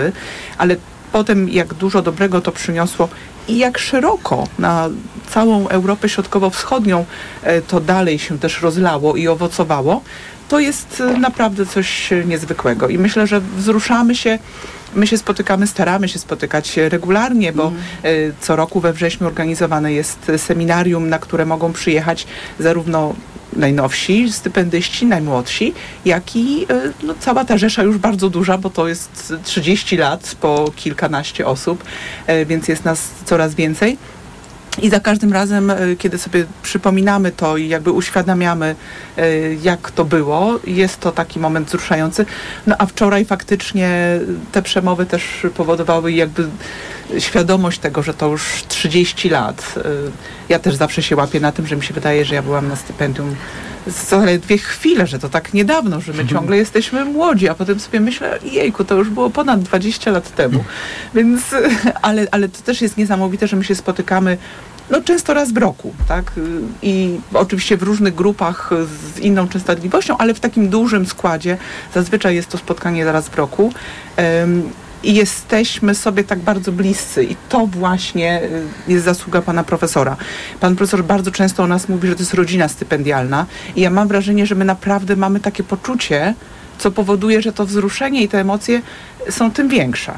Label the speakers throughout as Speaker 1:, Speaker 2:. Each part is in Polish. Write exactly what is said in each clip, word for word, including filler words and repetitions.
Speaker 1: ale potem jak dużo dobrego to przyniosło i jak szeroko na całą Europę Środkowo-Wschodnią to dalej się też rozlało i owocowało, to jest naprawdę coś niezwykłego. I myślę, że wzruszamy się, my się spotykamy, staramy się spotykać regularnie, bo mm. co roku we wrześniu organizowane jest seminarium, na które mogą przyjechać zarówno najnowsi stypendyści, najmłodsi, jak i no, cała ta rzesza już bardzo duża, bo to jest trzydzieści lat po kilkanaście osób, więc jest nas coraz więcej. I za każdym razem, kiedy sobie przypominamy to i jakby uświadamiamy, jak to było, jest to taki moment wzruszający. No a wczoraj faktycznie te przemowy też powodowały jakby świadomość tego, że to już trzydzieści lat. Ja też zawsze się łapię na tym, że mi się wydaje, że ja byłam na stypendium zaledwie chwilę, że to tak niedawno, że my ciągle jesteśmy młodzi, a potem sobie myślę, jejku, to już było ponad dwadzieścia lat temu. Więc, ale, ale to też jest niesamowite, że my się spotykamy no często raz w roku, tak? I oczywiście w różnych grupach z inną częstotliwością, ale w takim dużym składzie. Zazwyczaj jest to spotkanie raz w roku. Um, I jesteśmy sobie tak bardzo bliscy i to właśnie jest zasługa pana profesora. Pan profesor bardzo często o nas mówi, że to jest rodzina stypendialna i ja mam wrażenie, że my naprawdę mamy takie poczucie, co powoduje, że to wzruszenie i te emocje są tym większe.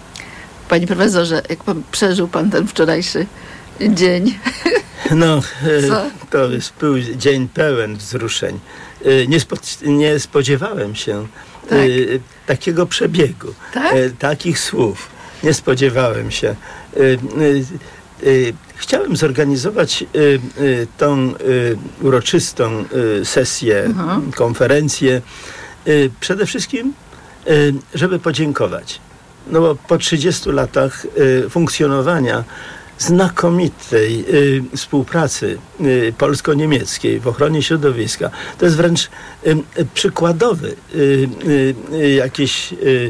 Speaker 2: Panie profesorze, jak pan przeżył pan ten wczorajszy dzień?
Speaker 3: No, Co? to jest, był dzień pełen wzruszeń. Nie, spo- nie spodziewałem się tak. y, takiego przebiegu, tak? y, takich słów. Nie spodziewałem się. Y, y, y, chciałem zorganizować y, y, tą y, uroczystą y, sesję, uh-huh. konferencję, y, przede wszystkim, y, żeby podziękować. No bo po trzydziestu latach y, funkcjonowania znakomitej y, współpracy y, polsko-niemieckiej w ochronie środowiska. To jest wręcz y, y, przykładowy y, y, jakiś y,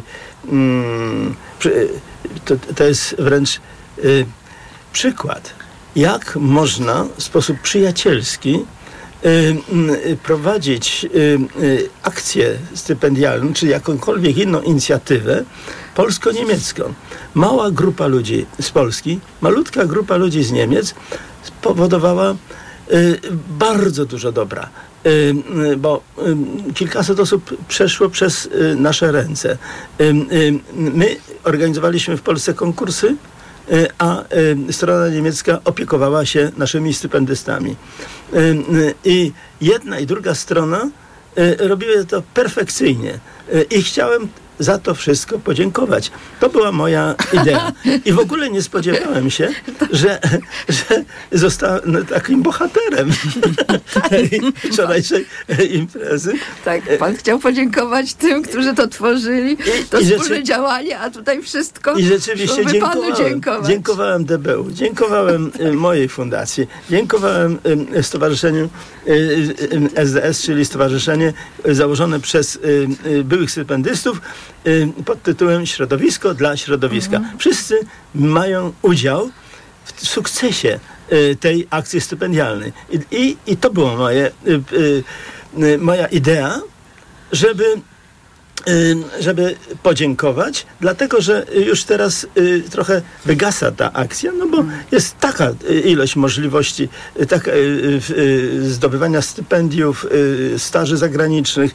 Speaker 3: y, przy, to, to jest wręcz y, przykład, jak można w sposób przyjacielski y, y, prowadzić y, y, akcję stypendialną, czy jakąkolwiek inną inicjatywę polsko-niemiecką. Mała grupa ludzi z Polski, malutka grupa ludzi z Niemiec spowodowała y, bardzo dużo dobra, y, y, bo y, kilkaset osób przeszło przez y, nasze ręce. Y, y, my organizowaliśmy w Polsce konkursy, y, a y, strona niemiecka opiekowała się naszymi stypendystami. Y, y, I jedna i druga strona y, robiły to perfekcyjnie. Y, I chciałem za to wszystko podziękować. To była moja idea. I w ogóle nie spodziewałem się, że, że zostanę no, takim bohaterem tej wczorajszej imprezy.
Speaker 2: Tak, pan chciał podziękować tym, którzy to tworzyli, to I, wspólne rzeczy... działanie, a tutaj wszystko
Speaker 3: I rzeczywiście dziękowałem.
Speaker 2: Panu dziękować.
Speaker 3: Dziękowałem D B U, dziękowałem y, mojej fundacji, dziękowałem y, Stowarzyszeniu y, y, S D S, czyli stowarzyszenie założone przez y, y, byłych stypendystów, pod tytułem Środowisko dla środowiska. Mhm. Wszyscy mają udział w sukcesie tej akcji stypendialnej. I, i, i to była moje, moja idea, żeby, żeby podziękować, dlatego, że już teraz trochę wygasa ta akcja, no bo mhm. jest taka ilość możliwości taka, zdobywania stypendiów, staży zagranicznych,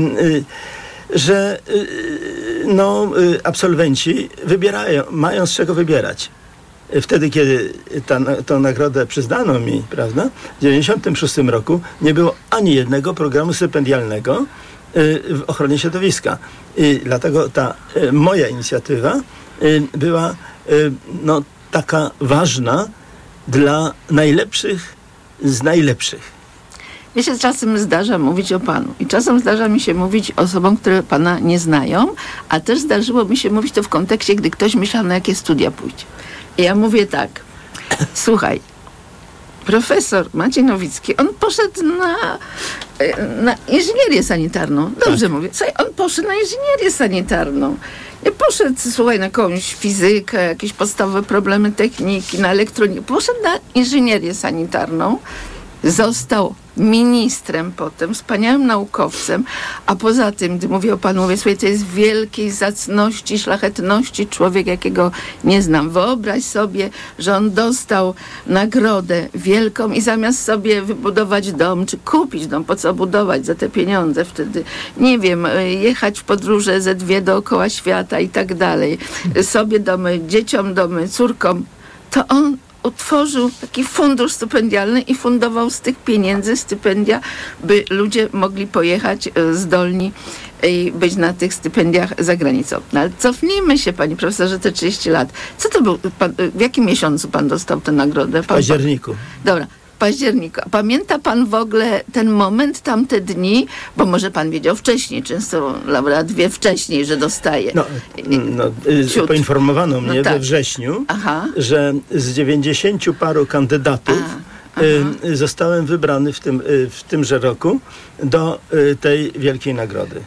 Speaker 3: że no, absolwenci wybierają, mają z czego wybierać. Wtedy, kiedy ta, tą nagrodę przyznano mi, prawda, w dziewięćdziesiątym szóstym roku nie było ani jednego programu stypendialnego w ochronie środowiska. I dlatego ta moja inicjatywa była no, taka ważna dla najlepszych z najlepszych.
Speaker 2: Mnie się czasem zdarza mówić o panu i czasem zdarza mi się mówić osobom, które pana nie znają, a też zdarzyło mi się mówić to w kontekście, gdy ktoś myślał, na jakie studia pójdzie. I ja mówię tak, słuchaj, profesor Maciej Nowicki, on poszedł na, na inżynierię sanitarną. Dobrze tak. mówię. Słuchaj, on poszedł na inżynierię sanitarną. Nie poszedł, słuchaj, na jakąś fizykę, jakieś podstawowe problemy techniki, na elektronikę. Poszedł na inżynierię sanitarną, został ministrem potem, wspaniałym naukowcem, a poza tym, gdy mówię o panu, mówię sobie, to jest wielkiej zacności, szlachetności człowiek, jakiego nie znam. Wyobraź sobie, że on dostał nagrodę wielką i zamiast sobie wybudować dom, czy kupić dom, po co budować za te pieniądze wtedy, nie wiem, jechać w podróże ze dwie dookoła świata i tak dalej, sobie domy, dzieciom domy, córkom, to on utworzył taki fundusz stypendialny i fundował z tych pieniędzy stypendia, by ludzie mogli pojechać zdolni i być na tych stypendiach za granicą. No, ale cofnijmy się, panie profesorze, te trzydzieści lat. Co to był, pan, w jakim miesiącu pan dostał tę nagrodę?
Speaker 3: W październiku.
Speaker 2: Dobra. Października. Pamięta pan w ogóle ten moment, tamte dni? Bo może pan wiedział wcześniej, często laureat wie wcześniej, że dostaje.
Speaker 3: No, no
Speaker 2: Ciut.
Speaker 3: Poinformowano mnie
Speaker 2: no tak.
Speaker 3: we wrześniu,
Speaker 2: Aha.
Speaker 3: że z dziewięćdziesięciu paru kandydatów
Speaker 2: A,
Speaker 3: y, zostałem wybrany w, tym, y, w tymże roku do y, tej wielkiej nagrody.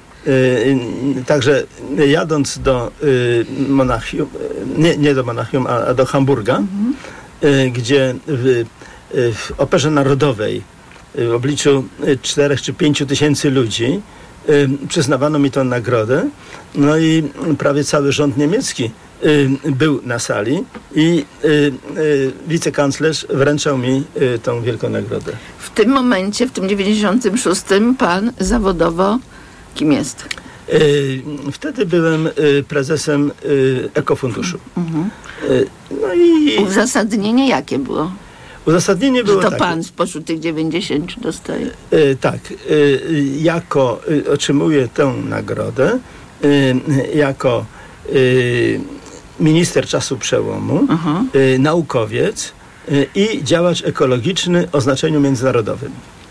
Speaker 3: Y, także jadąc do y, Monachium, nie, nie do Monachium, a, a do Hamburga, mhm. y, gdzie w, w Operze Narodowej w obliczu czterech czy pięciu tysięcy ludzi y, przyznawano mi tę nagrodę. No i prawie cały rząd niemiecki y, był na sali i y, y, wicekanclerz wręczał mi y, tą wielką nagrodę.
Speaker 2: W tym momencie, w tym dziewięćdziesiątym szóstym pan zawodowo kim jest?
Speaker 3: Y, wtedy byłem y, prezesem y, Ekofunduszu. Mhm. Y, no i
Speaker 2: uzasadnienie jakie było?
Speaker 3: Uzasadnienie było
Speaker 2: że to
Speaker 3: takie.
Speaker 2: pan spośród tych dziewięćdziesięciu dostaje?
Speaker 3: Y, tak. Y, jako y, otrzymuję tę nagrodę y, jako y, minister czasu przełomu, uh-huh. y, naukowiec y, i działacz ekologiczny o znaczeniu międzynarodowym.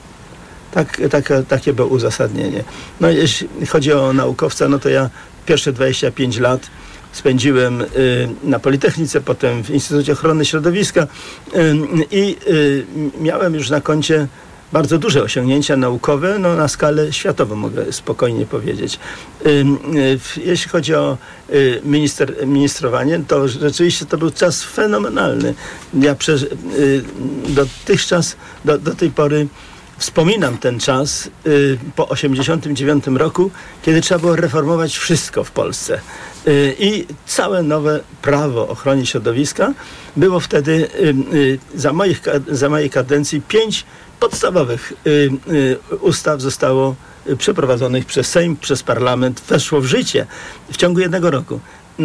Speaker 3: Tak, tak, takie było uzasadnienie. No jeśli chodzi o naukowca, no to ja pierwsze dwadzieścia pięć lat spędziłem y, na Politechnice, potem w Instytucie Ochrony Środowiska y, i y, miałem już na koncie bardzo duże osiągnięcia naukowe, no na skalę światową mogę spokojnie powiedzieć. Y, y, jeśli chodzi o y, minister, ministrowanie, to rzeczywiście to był czas fenomenalny. Ja prze, y, dotychczas, do, do tej pory wspominam ten czas y, po osiemdziesiątym dziewiątym roku, kiedy trzeba było reformować wszystko w Polsce. Y, I całe nowe prawo o ochronie środowiska było wtedy y, y, za, moich, za mojej kadencji pięć podstawowych y, y, ustaw zostało y, przeprowadzonych przez Sejm, przez Parlament, weszło w życie w ciągu jednego roku.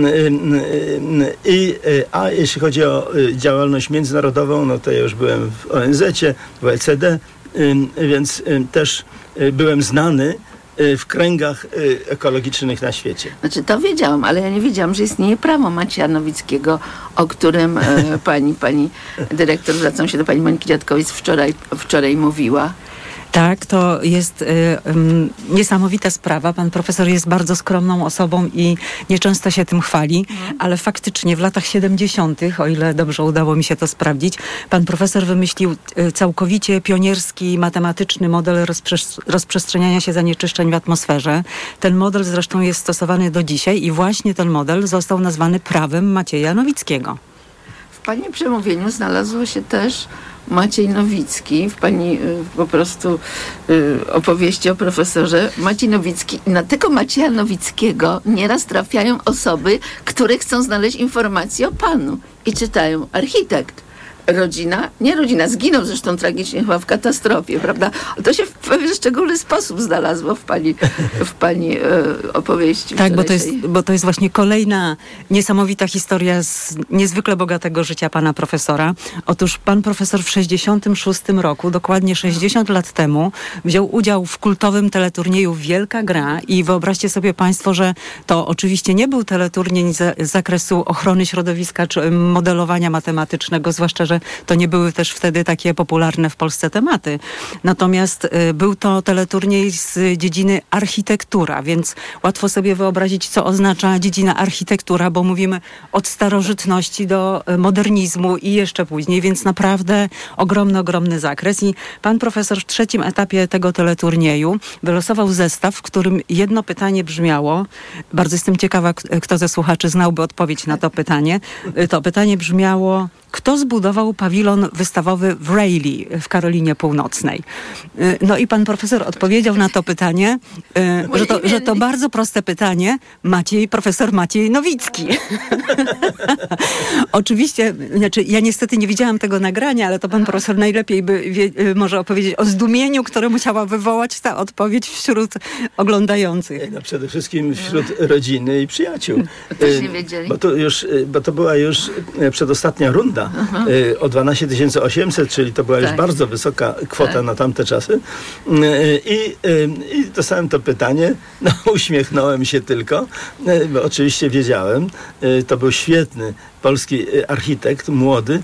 Speaker 3: I, a jeśli chodzi o działalność międzynarodową, no to ja już byłem w O N Z-cie, w O E C D, więc też byłem znany w kręgach ekologicznych na świecie.
Speaker 2: Znaczy to wiedziałam, ale ja nie wiedziałam, że istnieje prawo Macieja Nowickiego, o którym e, pani, pani dyrektor, zwracam się do pani Moniki Dziadkowic, wczoraj, wczoraj mówiła.
Speaker 4: Tak, to jest y, y, niesamowita sprawa. Pan profesor jest bardzo skromną osobą i nieczęsto się tym chwali, mhm. ale faktycznie w latach siedemdziesiątych, o ile dobrze udało mi się to sprawdzić, pan profesor wymyślił y, całkowicie pionierski, matematyczny model rozprzestrzeniania rozprzestrzeniania się zanieczyszczeń w atmosferze. Ten model zresztą jest stosowany do dzisiaj i właśnie ten model został nazwany prawem Macieja Nowickiego.
Speaker 2: W pani przemówieniu znalazło się też Maciej Nowicki, w pani y, po prostu y, opowieści o profesorze Maciej Nowicki. Na tego Macieja Nowickiego nieraz trafiają osoby, które chcą znaleźć informacje o panu i czytają architekt. Rodzina, nie rodzina, zginął zresztą tragicznie chyba w katastrofie, prawda? To się w pewien szczególny sposób znalazło w pani, w pani e, opowieści.
Speaker 4: Tak, bo to, jest, bo to jest właśnie kolejna niesamowita historia z niezwykle bogatego życia pana profesora. Otóż pan profesor w sześćdziesiątym szóstym roku, dokładnie sześćdziesiąt lat temu, wziął udział w kultowym teleturnieju Wielka Gra i wyobraźcie sobie państwo, że to oczywiście nie był teleturniej z, z zakresu ochrony środowiska czy modelowania matematycznego, zwłaszcza, że to nie były też wtedy takie popularne w Polsce tematy. Natomiast y, był to teleturniej z dziedziny architektura, więc łatwo sobie wyobrazić, co oznacza dziedzina architektura, bo mówimy od starożytności do y, modernizmu i jeszcze później, więc naprawdę ogromny, ogromny zakres. I pan profesor w trzecim etapie tego teleturnieju wylosował zestaw, w którym jedno pytanie brzmiało, bardzo jestem ciekawa, kto ze słuchaczy znałby odpowiedź na to pytanie. To pytanie brzmiało: kto zbudował pawilon wystawowy w Raleigh w Karolinie Północnej. No i pan profesor odpowiedział na to pytanie, że to, że to bardzo proste pytanie. Maciej, profesor Maciej Nowicki. Oczywiście, znaczy ja niestety nie widziałam tego nagrania, ale to pan profesor najlepiej by wie, może opowiedzieć o zdumieniu, które musiała wywołać ta odpowiedź wśród oglądających.
Speaker 3: No przede wszystkim wśród rodziny i przyjaciół.
Speaker 2: Też nie wiedzieli.
Speaker 3: Bo to, już, bo to była już przedostatnia runda Aha. o dwanaście tysięcy osiemset, czyli to była tak. już bardzo wysoka kwota tak. na tamte czasy. I, I dostałem to pytanie, no uśmiechnąłem się tylko, bo oczywiście wiedziałem, to był świetny polski architekt, młody,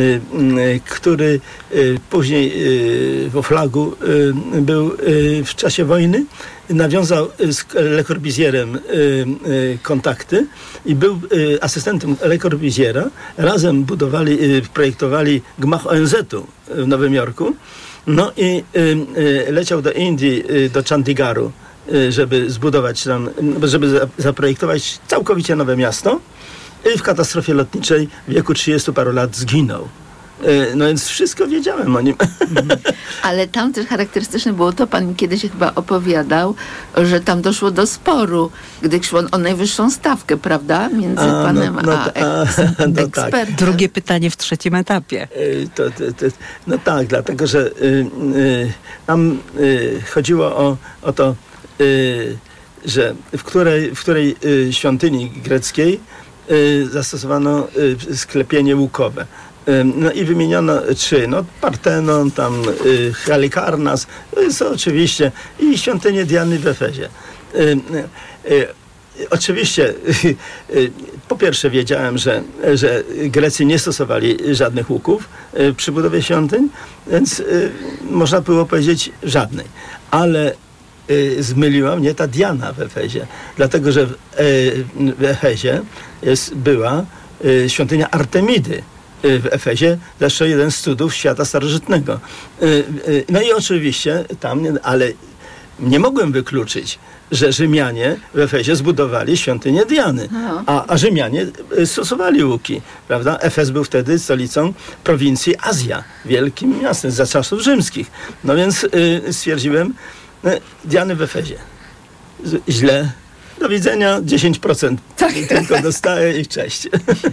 Speaker 3: który później w Oflagu był w czasie wojny, nawiązał z Le Corbusierem kontakty i był asystentem Le Corbusiera. Razem budowali, projektowali gmach O N Z-u w Nowym Jorku. No i leciał do Indii, do Chandigaru, żeby zbudować tam, żeby zaprojektować całkowicie nowe miasto. I w katastrofie lotniczej w wieku trzydziestu paru lat zginął. No więc wszystko wiedziałem o nim.
Speaker 2: Ale tam też charakterystyczne było to, pan mi kiedyś chyba opowiadał, że tam doszło do sporu, gdy szło o najwyższą stawkę, prawda? Między a, panem no, no, a, eks, a no, ekspertem. Tak.
Speaker 4: Drugie pytanie w trzecim etapie.
Speaker 3: To, to, to, no tak, dlatego, że y, y, tam y, chodziło o, o to, y, że w której, w której y, świątyni greckiej y, zastosowano y, sklepienie łukowe. No i wymieniono trzy, no Partenon, tam y, Halikarnas, to jest oczywiście, i świątynię Diany w Efezie. Y, y, y, oczywiście, y, y, po pierwsze wiedziałem, że, że Grecy nie stosowali żadnych łuków y, przy budowie świątyń, więc y, można było powiedzieć żadnej. Ale y, zmyliła mnie ta Diana w Efezie, dlatego że w, y, w Efezie jest, była y, świątynia Artemidy w Efezie, zresztą jeden z cudów świata starożytnego. No i oczywiście tam, ale nie mogłem wykluczyć, że Rzymianie w Efezie zbudowali świątynię Diany, a, a Rzymianie stosowali łuki, prawda? Efes był wtedy stolicą prowincji Azja, wielkim miastem za czasów rzymskich. No więc y, stwierdziłem, y, Diany w Efezie. Z, źle. Do widzenia, dziesięć procent tak. tylko dostaję i cześć.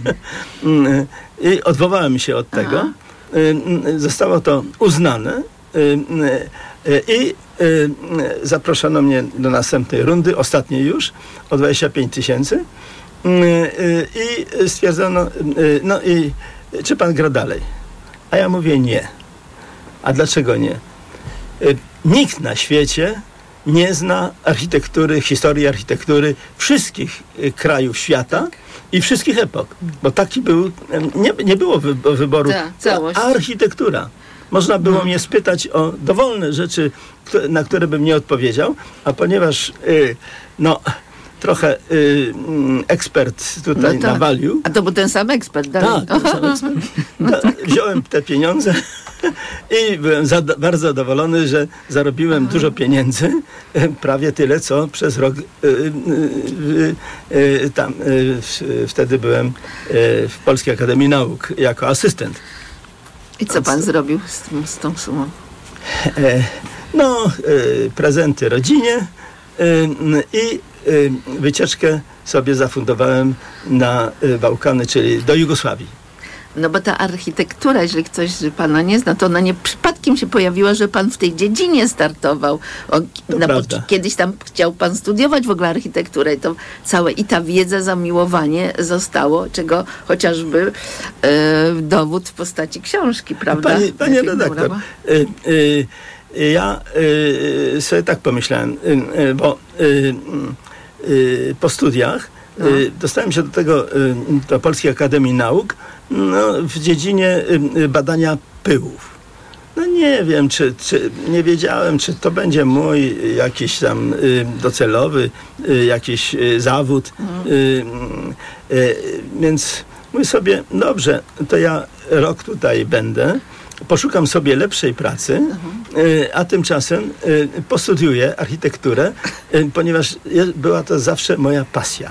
Speaker 3: I odwołałem się od tego. Aha. Zostało to uznane i zaproszono mnie do następnej rundy, ostatniej już, o dwadzieścia pięć tysięcy. I stwierdzono, no i czy pan gra dalej? A ja mówię nie. A dlaczego nie? Nikt na świecie nie zna architektury, historii architektury wszystkich krajów świata tak. i wszystkich epok. Bo taki był, nie, nie było wyboru. Ta, a architektura. Można było no. mnie spytać o dowolne rzeczy, na które bym nie odpowiedział, a ponieważ y, no trochę y, ekspert tutaj no tak. nawalił.
Speaker 2: A to był ten sam ekspert,
Speaker 3: tak? Tak, ten sam ekspert. No, wziąłem te pieniądze i byłem za, bardzo zadowolony, że zarobiłem Aha. dużo pieniędzy, prawie tyle, co przez rok y, y, y, tam y, w, wtedy byłem y, w Polskiej Akademii Nauk jako asystent.
Speaker 2: I co pan Więc, zrobił z, tym, z tą sumą?
Speaker 3: E, no, y, prezenty rodzinie y, i y, wycieczkę sobie zafundowałem na y, Bałkany, czyli do Jugosławii.
Speaker 2: No bo ta architektura, jeżeli ktoś pana nie zna, to ona nie przypadkiem się pojawiła, że pan w tej dziedzinie startował. O, na, bo, kiedyś tam chciał pan studiować w ogóle architekturę i to całe, i ta wiedza, zamiłowanie zostało, czego chociażby e, dowód w postaci książki, prawda?
Speaker 3: Panie, panie redaktor, y, y, ja y, sobie tak pomyślałem, y, y, bo y, y, po studiach no. y, dostałem się do tego, y, do Polskiej Akademii Nauk, no, w dziedzinie y, badania pyłów. No nie wiem, czy, czy nie wiedziałem, czy to będzie mój jakiś tam y, docelowy, y, jakiś y, zawód. Mhm. Y, y, więc mówię sobie, dobrze, to ja rok tutaj będę, poszukam sobie lepszej pracy, mhm. y, a tymczasem y, postudiuję architekturę, y, ponieważ je, była to zawsze moja pasja.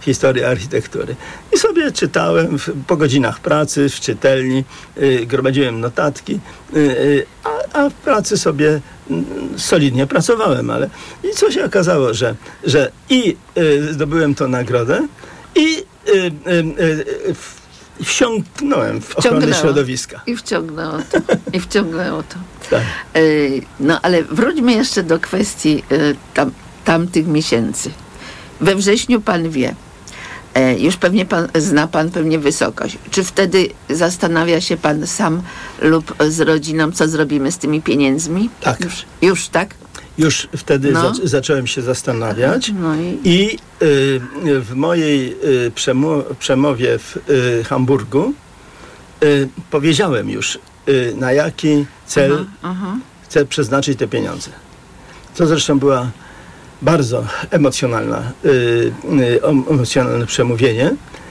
Speaker 3: historię architektury. I sobie czytałem w, po godzinach pracy w czytelni, y, gromadziłem notatki, y, y, a, a w pracy sobie y, solidnie pracowałem, ale i co się okazało, że, że i y, zdobyłem tą nagrodę i y, y, y, w, wsiąknąłem w ochronę środowiska.
Speaker 2: I wciągnęło to. I wciągnęło to.
Speaker 3: Tak.
Speaker 2: Y, no ale wróćmy jeszcze do kwestii y, tam, tamtych miesięcy. We wrześniu pan wie, e, już pewnie pan, zna pan pewnie wysokość. Czy wtedy zastanawia się pan sam lub z rodziną, co zrobimy z tymi pieniędzmi?
Speaker 3: Tak.
Speaker 2: Już, już tak?
Speaker 3: Już wtedy
Speaker 2: No.
Speaker 3: zac- zacząłem się zastanawiać
Speaker 2: No i...
Speaker 3: i y, w mojej y, przemo- przemowie w y, Hamburgu y, powiedziałem już, y, na jaki cel
Speaker 2: Aha, aha.
Speaker 3: chcę przeznaczyć te pieniądze. To zresztą była bardzo emocjonalna, y, y, emocjonalne przemówienie.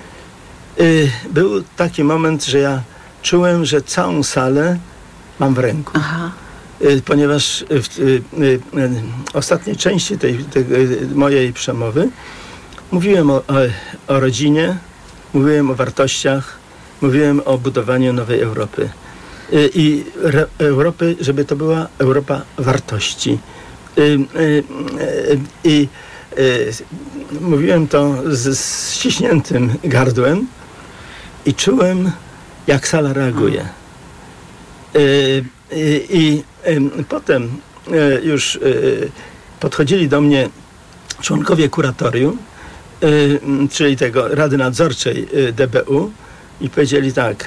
Speaker 3: Y, był taki moment, że ja czułem, że całą salę mam w ręku.
Speaker 2: Aha.
Speaker 3: Y, ponieważ w y, y, y, ostatniej części tej, tej y, mojej przemowy mówiłem o, o, o rodzinie, mówiłem o wartościach, mówiłem o budowaniu nowej Europy. Y, I re, Europy, żeby to była Europa wartości. I y, y, y, y, mówiłem to z, z ściśniętym gardłem i czułem, jak sala reaguje. Y, y, I y, potem y, już y, podchodzili do mnie członkowie kuratorium, y, czyli tego Rady Nadzorczej y, D B U i powiedzieli tak: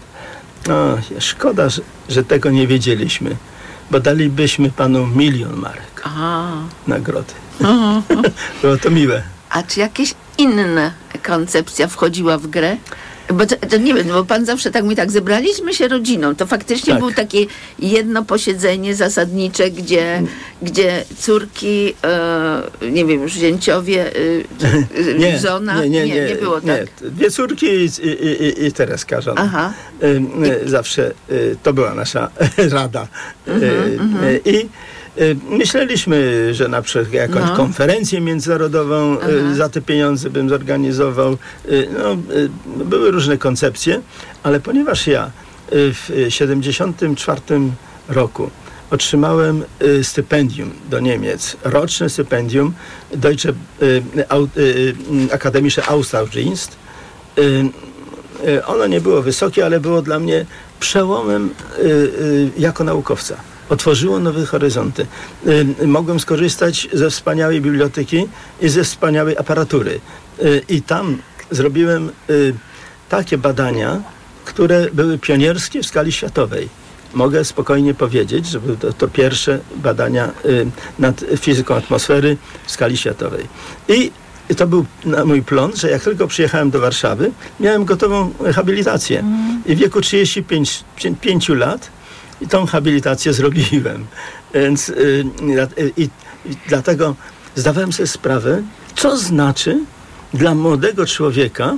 Speaker 3: o, szkoda, że, że tego nie wiedzieliśmy, bo dalibyśmy panu milion marek
Speaker 2: Aha.
Speaker 3: nagrody.
Speaker 2: Aha.
Speaker 3: Było to miłe.
Speaker 2: A czy jakaś inna koncepcja wchodziła w grę? Bo to, to nie wiem, bo pan zawsze tak mówi, tak, zebraliśmy się rodziną. To faktycznie
Speaker 3: Tak.
Speaker 2: było takie jedno posiedzenie zasadnicze, gdzie, gdzie córki, e, nie wiem, już zięciowie, e,
Speaker 3: Nie,
Speaker 2: żona,
Speaker 3: nie, nie, nie,
Speaker 2: nie było
Speaker 3: nie.
Speaker 2: tak.
Speaker 3: Dwie córki i, i, i, i Tereska, żona.
Speaker 2: Aha.
Speaker 3: Y, y, Zawsze y, to była nasza rada. Y,
Speaker 2: Mhm,
Speaker 3: y, I y, myśleliśmy, że na przykład jakąś
Speaker 2: No.
Speaker 3: konferencję międzynarodową
Speaker 2: Aha.
Speaker 3: y, za te pieniądze bym zorganizował. Y, No, y, były różne koncepcje, ale ponieważ ja y, w siedemdziesiątym czwartym roku otrzymałem y, stypendium do Niemiec, roczne stypendium Deutsche y, Au, y, y, Akademische Austauschdienst. Y, y, ono nie było wysokie, ale było dla mnie przełomem y, y, jako naukowca. Otworzyło nowe horyzonty. Y, mogłem skorzystać ze wspaniałej biblioteki i ze wspaniałej aparatury. Y, I tam zrobiłem y, takie badania, które były pionierskie w skali światowej. Mogę spokojnie powiedzieć, że były to, to pierwsze badania y, nad fizyką atmosfery w skali światowej. I I to był na mój plon, że jak tylko przyjechałem do Warszawy, miałem gotową habilitację. Mm. I w wieku trzydziestu pięciu lat i tą habilitację zrobiłem. Więc y, y, y, y, dlatego zdawałem sobie sprawę, co znaczy dla młodego człowieka,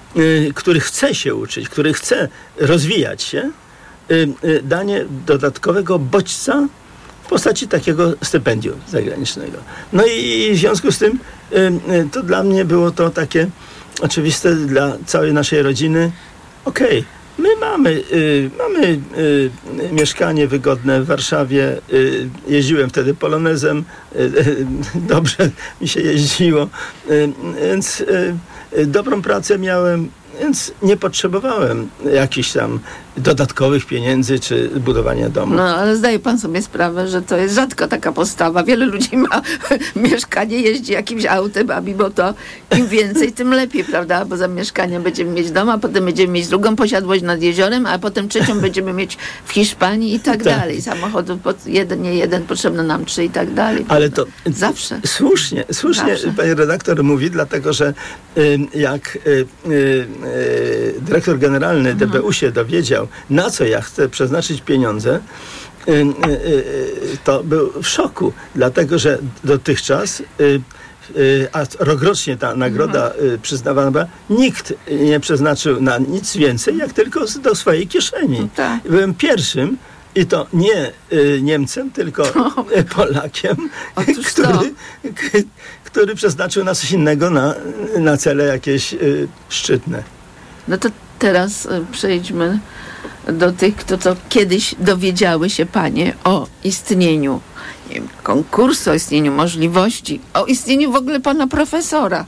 Speaker 3: y, który chce się uczyć, który chce rozwijać się, y, y, danie dodatkowego bodźca w postaci takiego stypendium zagranicznego. No i w związku z tym y, y, to dla mnie było to takie oczywiste dla całej naszej rodziny. Okej, okay, my mamy, y, mamy y, mieszkanie wygodne w Warszawie. Y, jeździłem wtedy polonezem. Y, y, dobrze mi się jeździło. Y, więc y, y, dobrą pracę miałem. Więc nie potrzebowałem jakichś tam dodatkowych pieniędzy czy budowania domu.
Speaker 2: No, ale zdaje pan sobie sprawę, że to jest rzadko taka postawa. Wiele ludzi ma mieszkanie, jeździ jakimś autem, a mimo to im więcej, tym lepiej, prawda? Bo za mieszkaniem będziemy mieć dom, a potem będziemy mieć drugą posiadłość nad jeziorem, a potem trzecią będziemy mieć w Hiszpanii i tak, tak. dalej. Samochodów jeden, nie jeden, potrzebno nam trzy i tak dalej.
Speaker 3: Ale to
Speaker 2: zawsze.
Speaker 3: Słusznie, słusznie
Speaker 2: zawsze.
Speaker 3: Pani redaktor mówi, dlatego że y, jak y, y, dyrektor generalny mhm. D B U się dowiedział, na co ja chcę przeznaczyć pieniądze, to był w szoku, dlatego że dotychczas, a rokrocznie ta nagroda mhm. przyznawana była, nikt nie przeznaczył na nic więcej, jak tylko do swojej kieszeni.
Speaker 2: Tak.
Speaker 3: Byłem pierwszym, I to nie y, Niemcem, tylko
Speaker 2: No.
Speaker 3: Polakiem,
Speaker 2: Otóż
Speaker 3: który,
Speaker 2: to.
Speaker 3: k- który przeznaczył na coś innego, na, na cele jakieś y, szczytne.
Speaker 2: No to teraz y, przejdźmy do tych, kto to kiedyś dowiedziały się panie o istnieniu, nie wiem, konkursu, o istnieniu możliwości, o istnieniu w ogóle pana profesora.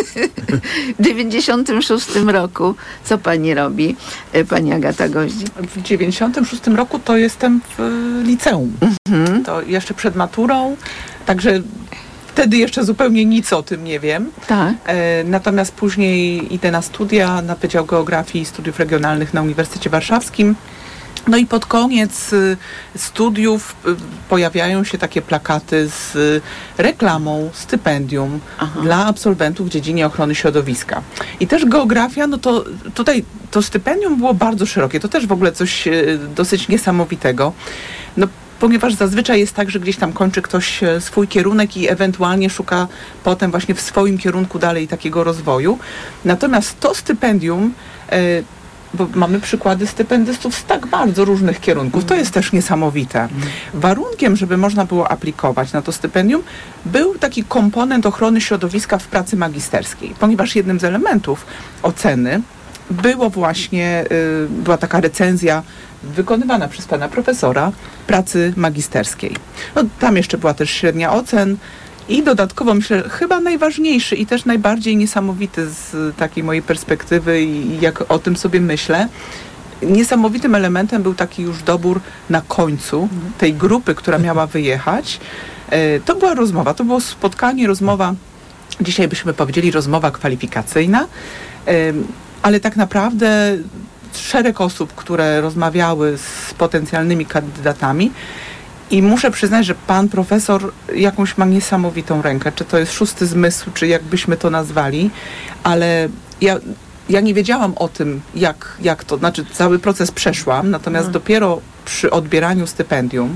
Speaker 2: W dziewięćdziesiątym szóstym roku co pani robi, y, pani Agata Goździk?
Speaker 1: W dziewięćdziesiątym szóstym roku to jestem w y, liceum.
Speaker 2: Mhm.
Speaker 1: To jeszcze przed maturą, także wtedy jeszcze zupełnie nic o tym nie wiem.
Speaker 2: Tak.
Speaker 1: E, natomiast później idę na studia, na Wydział Geografii i Studiów Regionalnych na Uniwersytecie Warszawskim. No i pod koniec y, studiów y, pojawiają się takie plakaty z y, reklamą stypendium
Speaker 2: Aha.
Speaker 1: dla absolwentów w dziedzinie ochrony środowiska. I też geografia, no to tutaj to stypendium było bardzo szerokie. To też w ogóle coś y, dosyć niesamowitego. No, ponieważ zazwyczaj jest tak, że gdzieś tam kończy ktoś e, swój kierunek i ewentualnie szuka potem właśnie w swoim kierunku dalej takiego rozwoju. Natomiast to stypendium, e, bo mamy przykłady stypendystów z tak bardzo różnych kierunków, to jest też niesamowite. Warunkiem, żeby można było aplikować na to stypendium, był taki komponent ochrony środowiska w pracy magisterskiej, ponieważ jednym z elementów oceny było właśnie, y, była taka recenzja wykonywana przez pana profesora pracy magisterskiej. No, tam jeszcze była też średnia ocen i dodatkowo myślę, chyba najważniejszy i też najbardziej niesamowity z takiej mojej perspektywy i jak o tym sobie myślę, niesamowitym elementem był taki już dobór na końcu tej grupy, która miała wyjechać. Y, to była rozmowa, to było spotkanie, rozmowa, dzisiaj byśmy powiedzieli rozmowa kwalifikacyjna, y, ale tak naprawdę szereg osób, które rozmawiały z potencjalnymi kandydatami i muszę przyznać, że pan profesor jakąś ma niesamowitą rękę, czy to jest szósty zmysł, czy jakbyśmy to nazwali, ale ja, ja nie wiedziałam o tym, jak, jak to, znaczy cały proces przeszłam, natomiast
Speaker 2: No.
Speaker 1: dopiero przy odbieraniu stypendium,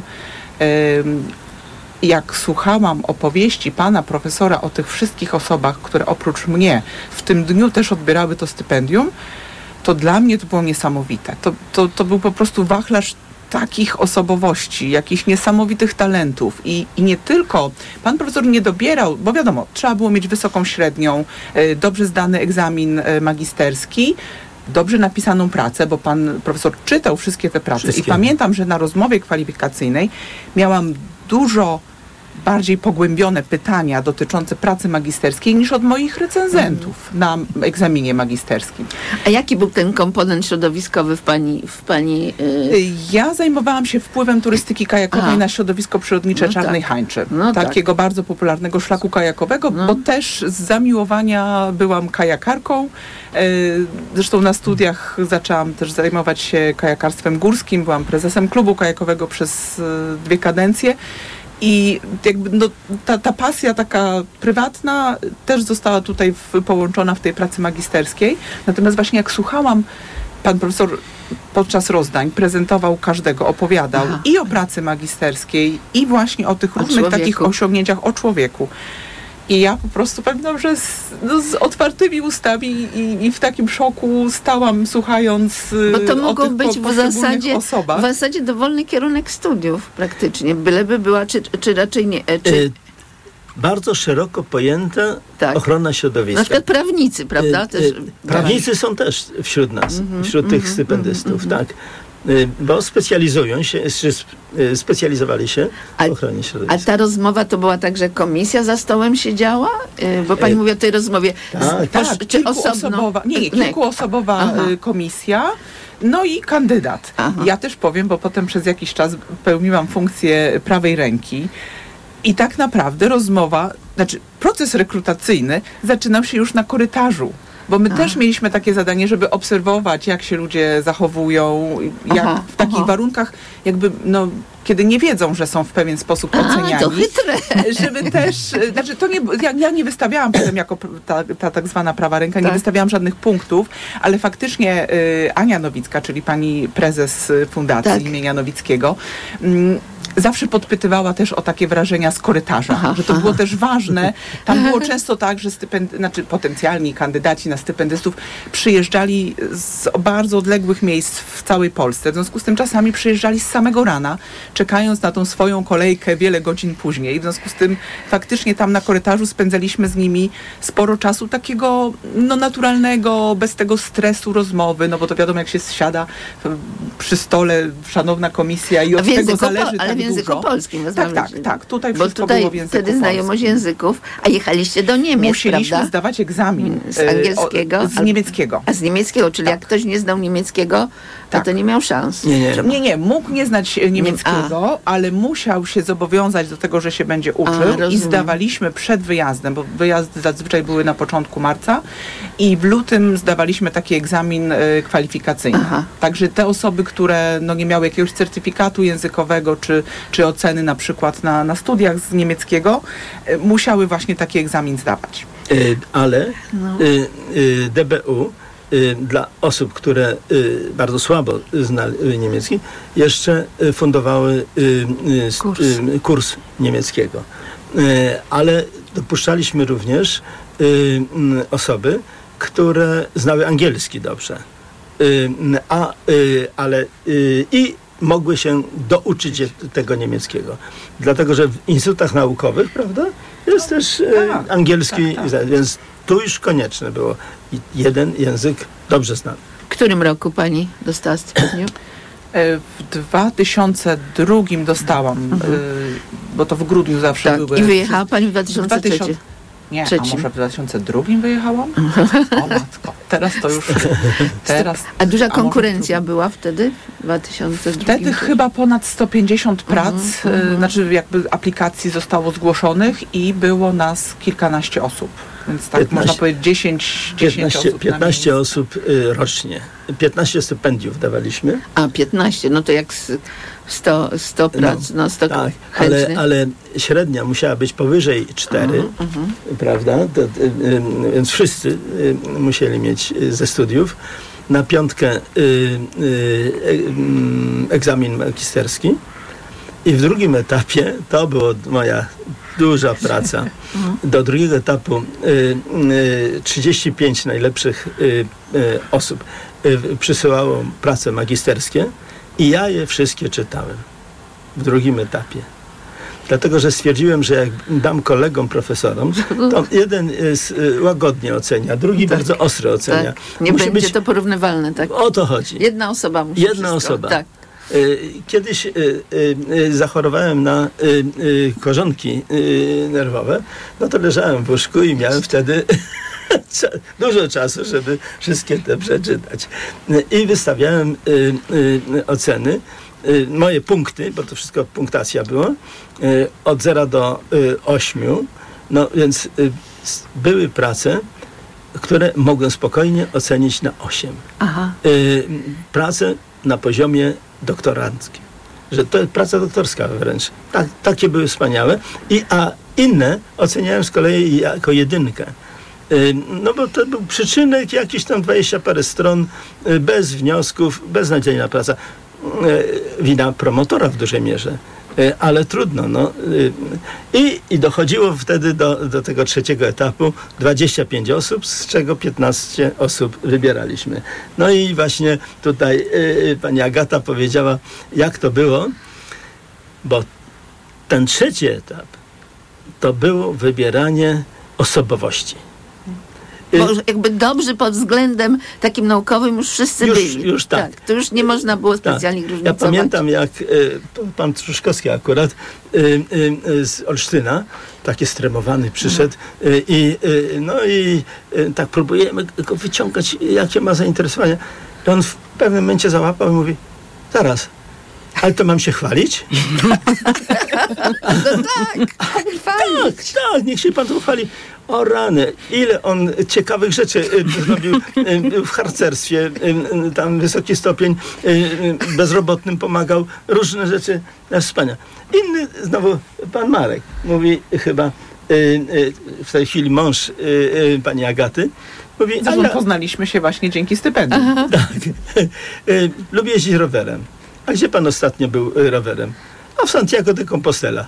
Speaker 1: ym, jak słuchałam opowieści pana profesora o tych wszystkich osobach, które oprócz mnie w tym dniu też odbierały to stypendium, to dla mnie to było niesamowite. To, to, to był po prostu wachlarz takich osobowości, jakichś niesamowitych talentów i, i nie tylko, pan profesor nie dobierał, bo wiadomo, trzeba było mieć wysoką średnią, e, dobrze zdany egzamin e, magisterski, dobrze napisaną pracę, bo pan profesor czytał wszystkie te prace
Speaker 3: Wszystkie.
Speaker 1: i pamiętam, że na rozmowie kwalifikacyjnej miałam dużo bardziej pogłębione pytania dotyczące pracy magisterskiej niż od moich recenzentów na egzaminie magisterskim.
Speaker 2: A jaki był ten komponent środowiskowy w pani... W pani yy...
Speaker 1: Ja zajmowałam się wpływem turystyki kajakowej
Speaker 2: Aha.
Speaker 1: na środowisko przyrodnicze
Speaker 2: No
Speaker 1: Czarnej
Speaker 2: tak.
Speaker 1: Hańczy.
Speaker 2: No
Speaker 1: takiego tak. bardzo popularnego szlaku kajakowego,
Speaker 2: No.
Speaker 1: bo też z zamiłowania byłam kajakarką. Zresztą na studiach zaczęłam też zajmować się kajakarstwem górskim. Byłam prezesem klubu kajakowego przez dwie kadencje. I jakby no, ta, ta pasja taka prywatna też została tutaj w, połączona w tej pracy magisterskiej. Natomiast właśnie jak słuchałam, pan profesor podczas rozdań prezentował każdego, opowiadał
Speaker 2: Aha.
Speaker 1: i o pracy magisterskiej, i właśnie o tych
Speaker 2: O
Speaker 1: różnych
Speaker 2: człowieku.
Speaker 1: takich osiągnięciach o człowieku. I ja po prostu pamiętam, że z, no, z otwartymi ustami i, i w takim szoku stałam, słuchając
Speaker 2: Bo to
Speaker 1: o
Speaker 2: mogło
Speaker 1: tych
Speaker 2: być
Speaker 1: po,
Speaker 2: w
Speaker 1: poszczególnych
Speaker 2: zasadzie,
Speaker 1: osobach.
Speaker 2: w zasadzie dowolny kierunek studiów praktycznie. Byleby była, czy, czy raczej nie... e, Czy,
Speaker 3: Y, bardzo szeroko pojęta
Speaker 2: Tak.
Speaker 3: ochrona środowiska.
Speaker 2: na przykład prawnicy, prawda?
Speaker 3: Y,
Speaker 2: Też,
Speaker 3: y, Prawnicy są też wśród nas, wśród tych stypendystów, tak. Y, Bo specjalizują się, czy sp- y, specjalizowali się
Speaker 2: A-
Speaker 3: w ochronie
Speaker 2: A
Speaker 3: środowiska.
Speaker 2: ta rozmowa to była tak, że komisja za stołem siedziała? Yy, Bo pani
Speaker 3: E,
Speaker 2: mówi o tej rozmowie.
Speaker 3: tak,
Speaker 2: Z-
Speaker 1: Tak,
Speaker 2: posz- czy
Speaker 1: kilkuosobowa, nie, nie, kilkuosobowa
Speaker 2: Aha.
Speaker 1: y, komisja, no i kandydat.
Speaker 2: Aha.
Speaker 1: Ja też powiem, bo potem przez jakiś czas pełniłam funkcję prawej ręki i tak naprawdę rozmowa, znaczy proces rekrutacyjny zaczynał się już na korytarzu. Bo my
Speaker 2: A.
Speaker 1: też mieliśmy takie zadanie, żeby obserwować, jak się ludzie zachowują, jak
Speaker 2: Aha,
Speaker 1: w takich
Speaker 2: aha.
Speaker 1: warunkach, jakby, no, kiedy nie wiedzą, że są w pewien sposób
Speaker 2: A,
Speaker 1: oceniani.
Speaker 2: to chytre.
Speaker 1: Żeby też, e, znaczy to nie, ja, ja nie wystawiałam potem jako pr- ta, ta tak zwana prawa ręka, nie
Speaker 2: Tak.
Speaker 1: wystawiałam żadnych punktów, ale faktycznie y, Ania Nowicka, czyli pani prezes y, fundacji
Speaker 2: Tak.
Speaker 1: imienia Nowickiego, mm, zawsze podpytywała też o takie wrażenia z korytarza,
Speaker 2: aha,
Speaker 1: że to
Speaker 2: aha.
Speaker 1: było też ważne. Tam było często tak, że stypend... znaczy potencjalni kandydaci na stypendystów przyjeżdżali z bardzo odległych miejsc w całej Polsce. W związku z tym czasami przyjeżdżali z samego rana, czekając na tą swoją kolejkę wiele godzin później. W związku z tym faktycznie tam na korytarzu spędzaliśmy z nimi sporo czasu takiego no, naturalnego, bez tego stresu rozmowy, no bo to wiadomo, jak się siada przy stole szanowna komisja i od tego zależy
Speaker 2: po, ale
Speaker 1: tak
Speaker 2: w języku
Speaker 1: dużo.
Speaker 2: polskim.
Speaker 1: Tak, tak, tak. Tutaj
Speaker 2: bo
Speaker 1: wszystko
Speaker 2: tutaj
Speaker 1: było w języku
Speaker 2: wtedy znajomość
Speaker 1: polskim.
Speaker 2: języków, a jechaliście do Niemiec,
Speaker 1: Musieliśmy
Speaker 2: prawda?
Speaker 1: zdawać egzamin.
Speaker 2: Z angielskiego?
Speaker 1: E, o, z niemieckiego.
Speaker 2: A z niemieckiego, czyli
Speaker 1: tak.
Speaker 2: jak ktoś nie znał niemieckiego, to,
Speaker 1: tak.
Speaker 2: to nie miał szans.
Speaker 3: Nie, nie.
Speaker 1: Nie, nie, mógł nie znać niemieckiego, a. ale musiał się zobowiązać do tego, że się będzie uczył
Speaker 2: A,
Speaker 1: i zdawaliśmy przed wyjazdem, bo wyjazdy zazwyczaj były na początku marca i w lutym zdawaliśmy taki egzamin y, kwalifikacyjny.
Speaker 2: Aha.
Speaker 1: Także te osoby, które no, nie miały jakiegoś certyfikatu językowego czy, czy oceny na przykład na, na studiach z niemieckiego, y, musiały właśnie taki egzamin zdawać.
Speaker 3: Y, ale
Speaker 2: No.
Speaker 3: y, y, D B U y, dla osób, które y, bardzo słabo znały niemiecki, jeszcze y, fundowały y, y, s-
Speaker 2: Kurs.
Speaker 3: y, kurs niemieckiego. Y, ale dopuszczaliśmy również y, y, osoby, które znały angielski dobrze. Y, a, y, ale y, i mogły się douczyć je- tego niemieckiego. Dlatego, że w instytutach naukowych, prawda, jest też y,
Speaker 1: tak,
Speaker 3: angielski,
Speaker 1: tak, tak.
Speaker 3: więc tu już konieczne było i jeden język dobrze znany.
Speaker 2: W którym roku pani dostała stypendium?
Speaker 1: E, W dwa tysiące drugim dostałam,
Speaker 2: Mhm.
Speaker 1: y, bo to w grudniu zawsze
Speaker 2: Tak.
Speaker 1: były.
Speaker 2: I wyjechała pani w dwa tysiące trzecim.
Speaker 1: Nie,
Speaker 2: Trzecim.
Speaker 1: a może w dwa tysiące drugim wyjechałam? O matko, teraz to już... Teraz,
Speaker 2: A duża
Speaker 1: może
Speaker 2: konkurencja
Speaker 1: w
Speaker 2: była wtedy? W dwa tysiące drugim?
Speaker 1: Wtedy chyba ponad sto pięćdziesiąt prac,
Speaker 2: Mhm,
Speaker 1: y, znaczy jakby aplikacji zostało zgłoszonych i było nas kilkanaście osób. Więc tak
Speaker 3: piętnaście
Speaker 1: można powiedzieć dziesięć, dziesięć
Speaker 3: piętnaście,
Speaker 1: osób
Speaker 3: piętnaście
Speaker 1: na
Speaker 3: osób y, rocznie. piętnaście stypendiów dawaliśmy.
Speaker 2: A, piętnaście, no to jak s- sto, sto prac, no, sto
Speaker 3: Tak,
Speaker 2: chętnych.
Speaker 3: ale, ale średnia musiała być powyżej cztery,
Speaker 2: Mhm.
Speaker 3: prawda? To, y, y, więc wszyscy y, musieli mieć y, ze studiów. Na piątkę y, y, y, mm, egzamin magisterski. I w drugim etapie, to była moja duża praca, do drugiego etapu y, y, trzydzieści pięć najlepszych y, y, osób y, przysyłało prace magisterskie i ja je wszystkie czytałem w drugim etapie. Dlatego, że stwierdziłem, że jak dam kolegom, profesorom, to jeden jest y, łagodnie ocenia, drugi
Speaker 2: Tak.
Speaker 3: bardzo ostro ocenia.
Speaker 2: Tak. Nie
Speaker 3: Musi
Speaker 2: będzie
Speaker 3: być,
Speaker 2: to porównywalne, tak?
Speaker 3: o to chodzi.
Speaker 2: Jedna osoba musi
Speaker 3: Jedna
Speaker 2: wszystko.
Speaker 3: osoba.
Speaker 2: Tak.
Speaker 3: Y, Kiedyś y, y, y, zachorowałem na y, y, korzonki y, nerwowe, no to leżałem w łóżku i miałem wtedy cza- dużo czasu, żeby wszystkie te przeczytać. Y, I wystawiałem y, y, oceny, y, moje punkty, bo to wszystko punktacja było, y, od zera do y, ośmiu, no więc y, s- były prace, które mogłem spokojnie ocenić na osiem.
Speaker 2: Aha.
Speaker 3: Y, pracę na poziomie doktoranckim. Że to jest praca doktorska wręcz. Tak, takie były wspaniałe. I, a inne oceniałem z kolei jako jedynkę. Y, no bo to był przyczynek, jakiś tam dwadzieścia parę stron, y, bez wniosków, beznadziejna praca. Y, wina promotora w dużej mierze. Y, ale trudno. No. Y, i, I dochodziło wtedy do, do tego trzeciego etapu dwadzieścia pięć osób, z czego piętnaście osób wybieraliśmy. No i właśnie tutaj y, pani Agata powiedziała, jak to było, bo ten trzeci etap to było wybieranie osobowości. Y,
Speaker 2: Bo jakby dobrzy pod względem takim naukowym już wszyscy
Speaker 3: Już-
Speaker 2: byli.
Speaker 3: już tak.
Speaker 2: To już nie można było specjalnie
Speaker 3: Tak.
Speaker 2: różnicować.
Speaker 3: Ja pamiętam, jak y, pan Truszkowski akurat y, y, y, z Olsztyna, taki stremowany przyszedł y, i y, no i y, tak próbujemy go wyciągać, jakie ma zainteresowania. I on w pewnym momencie załapał i mówi, zaraz, ale to mam się chwalić?
Speaker 2: No tak,
Speaker 3: Tak, tak, niech się pan tu chwali. O rany, ile on ciekawych rzeczy y, zrobił y, w harcerstwie, y, y, tam wysoki stopień, y, y, bezrobotnym pomagał, różne rzeczy, no, wspaniałe. Inny, znowu pan Marek, mówi chyba y, y, w tej chwili mąż y, y, pani Agaty, mówi, a
Speaker 1: Zresztą
Speaker 3: ja,
Speaker 1: poznaliśmy się właśnie dzięki stypendium.
Speaker 3: tak, y, lubię jeździć rowerem. A gdzie pan ostatnio był y, rowerem? A w Santiago de Compostela.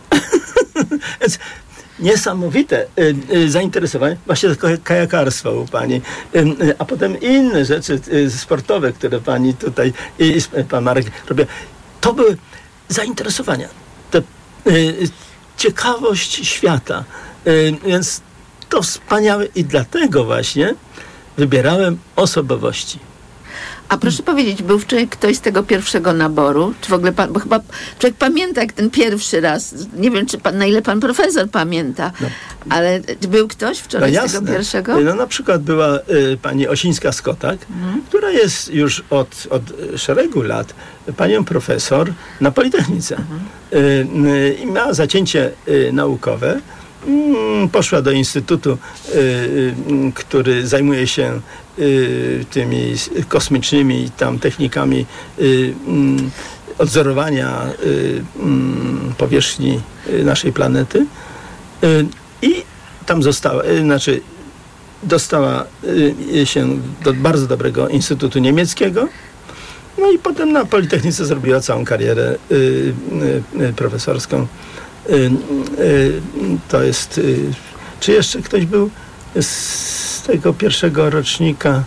Speaker 3: Więc niesamowite y, y, zainteresowanie właśnie tylko kajakarstwo u pani, y, y, a potem inne rzeczy y, sportowe, które pani tutaj i y, pan Marek robił. To były zainteresowania, te, y, ciekawość świata. Y, więc to wspaniałe i dlatego właśnie wybierałem osobowości.
Speaker 2: A proszę powiedzieć, był wczoraj ktoś z tego pierwszego naboru? Czy w ogóle pan, bo chyba człowiek pamięta jak ten pierwszy raz. Nie wiem, czy pan, na ile pan profesor pamięta, no. Ale czy był ktoś wczoraj no z tego pierwszego?
Speaker 3: No na przykład była y, pani Osińska-Skotak, mhm. która jest już od, od szeregu lat panią profesor na Politechnice. Mhm. Y, y, I ma zacięcie y, naukowe. Poszła do instytutu, y, y, który zajmuje się y, tymi kosmicznymi tam technikami y, y, odzorowania y, y, powierzchni naszej planety. Y, I tam została, y, znaczy dostała y, się do bardzo dobrego instytutu niemieckiego. No i potem na Politechnice zrobiła całą karierę y, y, y, profesorską. Y, y, to jest... Y, czy jeszcze ktoś był z tego pierwszego rocznika?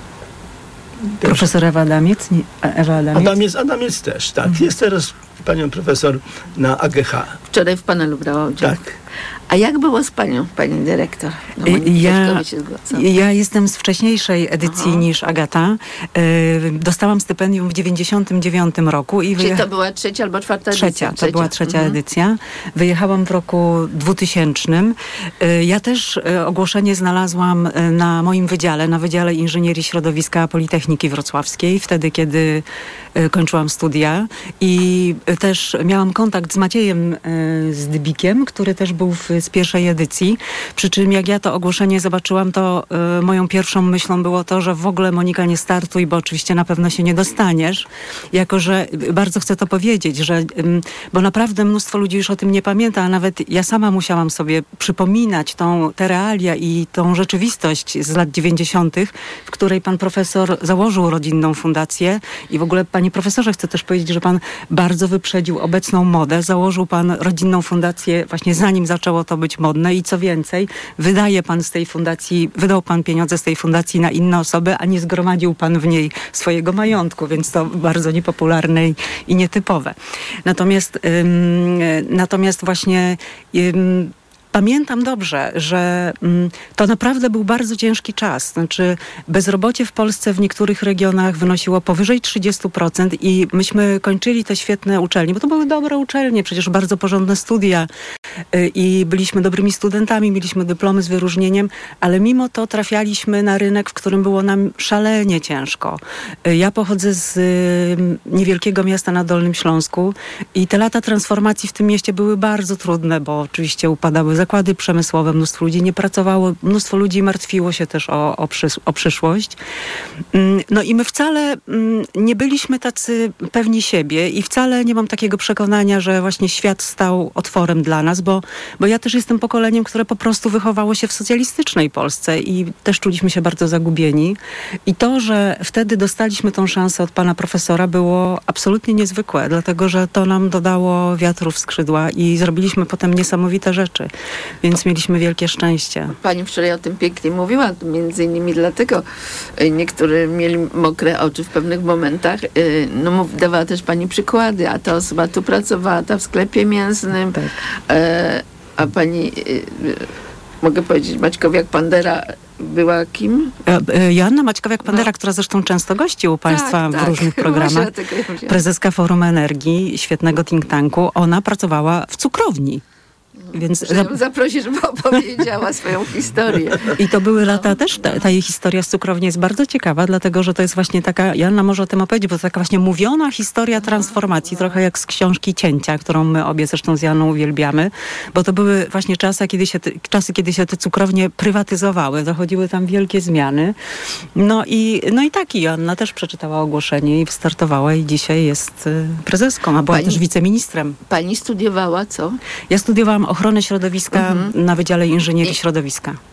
Speaker 4: Profesor Ewa Adamiec? Nie, Ewa Adamiec.
Speaker 3: Adamiec, Adamiec też, tak. Mhm. Jest teraz panią profesor na A G H.
Speaker 2: Wczoraj w panelu brała udział.
Speaker 3: Tak.
Speaker 2: A jak było z panią, pani dyrektor? No,
Speaker 4: ja, ja jestem z wcześniejszej edycji Aha. niż Agata. Y, dostałam stypendium w dziewięćdziesiątym dziewiątym roku. I
Speaker 2: Czy wyjecha... to była trzecia albo czwarta edycja?
Speaker 4: Trzecia, trzecia. to była trzecia mhm. edycja. Wyjechałam w roku dwutysięcznym. Y, ja też y, ogłoszenie znalazłam y, na moim wydziale, na Wydziale Inżynierii Środowiska Politechniki Wrocławskiej, wtedy kiedy y, kończyłam studia. I y, też miałam kontakt z Maciejem y, Zdybikiem, który też był w z pierwszej edycji. Przy czym jak ja to ogłoszenie zobaczyłam, to y, moją pierwszą myślą było to, że w ogóle Monika nie startuj, bo oczywiście na pewno się nie dostaniesz. Jako, że bardzo chcę to powiedzieć, że y, bo naprawdę mnóstwo ludzi już o tym nie pamięta, a nawet ja sama musiałam sobie przypominać tą, te realia i tą rzeczywistość z lat dziewięćdziesiątych, w której pan profesor założył rodzinną fundację i w ogóle, panie profesorze, chcę też powiedzieć, że pan bardzo wyprzedził obecną modę. Założył pan rodzinną fundację właśnie zanim zaczęło to być modne i co więcej, wydaje pan z tej fundacji, wydał pan pieniądze z tej fundacji na inne osoby, a nie zgromadził pan w niej swojego majątku, więc to bardzo niepopularne i, i nietypowe. Natomiast, ym, natomiast właśnie ym, pamiętam dobrze, że mm, to naprawdę był bardzo ciężki czas. Znaczy bezrobocie w Polsce w niektórych regionach wynosiło powyżej trzydzieści procent i myśmy kończyli te świetne uczelnie, bo to były dobre uczelnie, przecież bardzo porządne studia y, i byliśmy dobrymi studentami, mieliśmy dyplomy z wyróżnieniem, ale mimo to trafialiśmy na rynek, w którym było nam szalenie ciężko. Y, ja pochodzę z y, niewielkiego miasta na Dolnym Śląsku i te lata transformacji w tym mieście były bardzo trudne, bo oczywiście upadały zakłady przemysłowe, mnóstwo ludzi nie pracowało, mnóstwo ludzi martwiło się też o, o, przysz- o przyszłość. No i my wcale nie byliśmy tacy pewni siebie i wcale nie mam takiego przekonania, że właśnie świat stał otworem dla nas, bo, bo ja też jestem pokoleniem, które po prostu wychowało się w socjalistycznej Polsce i też czuliśmy się bardzo zagubieni. I to, że wtedy dostaliśmy tą szansę od pana profesora, było absolutnie niezwykłe, dlatego że to nam dodało wiatru w skrzydła i zrobiliśmy potem niesamowite rzeczy. Więc mieliśmy wielkie szczęście.
Speaker 2: Pani wczoraj o tym pięknie mówiła, między innymi dlatego niektórzy mieli mokre oczy w pewnych momentach. No, dawała też pani przykłady, a ta osoba tu pracowała, ta w sklepie mięsnym, tak. A pani, mogę powiedzieć, Maćkowiak-Pandera była kim?
Speaker 4: Joanna Maćkowiak-Pandera, no. która zresztą często gości u państwa tak, w tak. różnych programach. Prezeska Forum Energii, świetnego think tanku. Ona pracowała w cukrowni.
Speaker 2: Więc muszę ją zaprosić, żeby opowiedziała swoją historię.
Speaker 4: I to były lata też, ta, ta jej historia z cukrowni jest bardzo ciekawa, dlatego, że to jest właśnie taka, Joanna może o tym opowiedzieć, bo to taka właśnie mówiona historia transformacji, trochę jak z książki Cięcia, którą my obie zresztą z Janą uwielbiamy, bo to były właśnie czasy, kiedy się te, czasy, kiedy się te cukrownie prywatyzowały, dochodziły tam wielkie zmiany. No i, no i tak, i Joanna też przeczytała ogłoszenie i wystartowała i dzisiaj jest prezeską, a była pani, też wiceministrem.
Speaker 2: Pani studiowała co?
Speaker 4: Ja studiowałam ochronę środowiska mhm. na Wydziale Inżynierii I, Środowiska.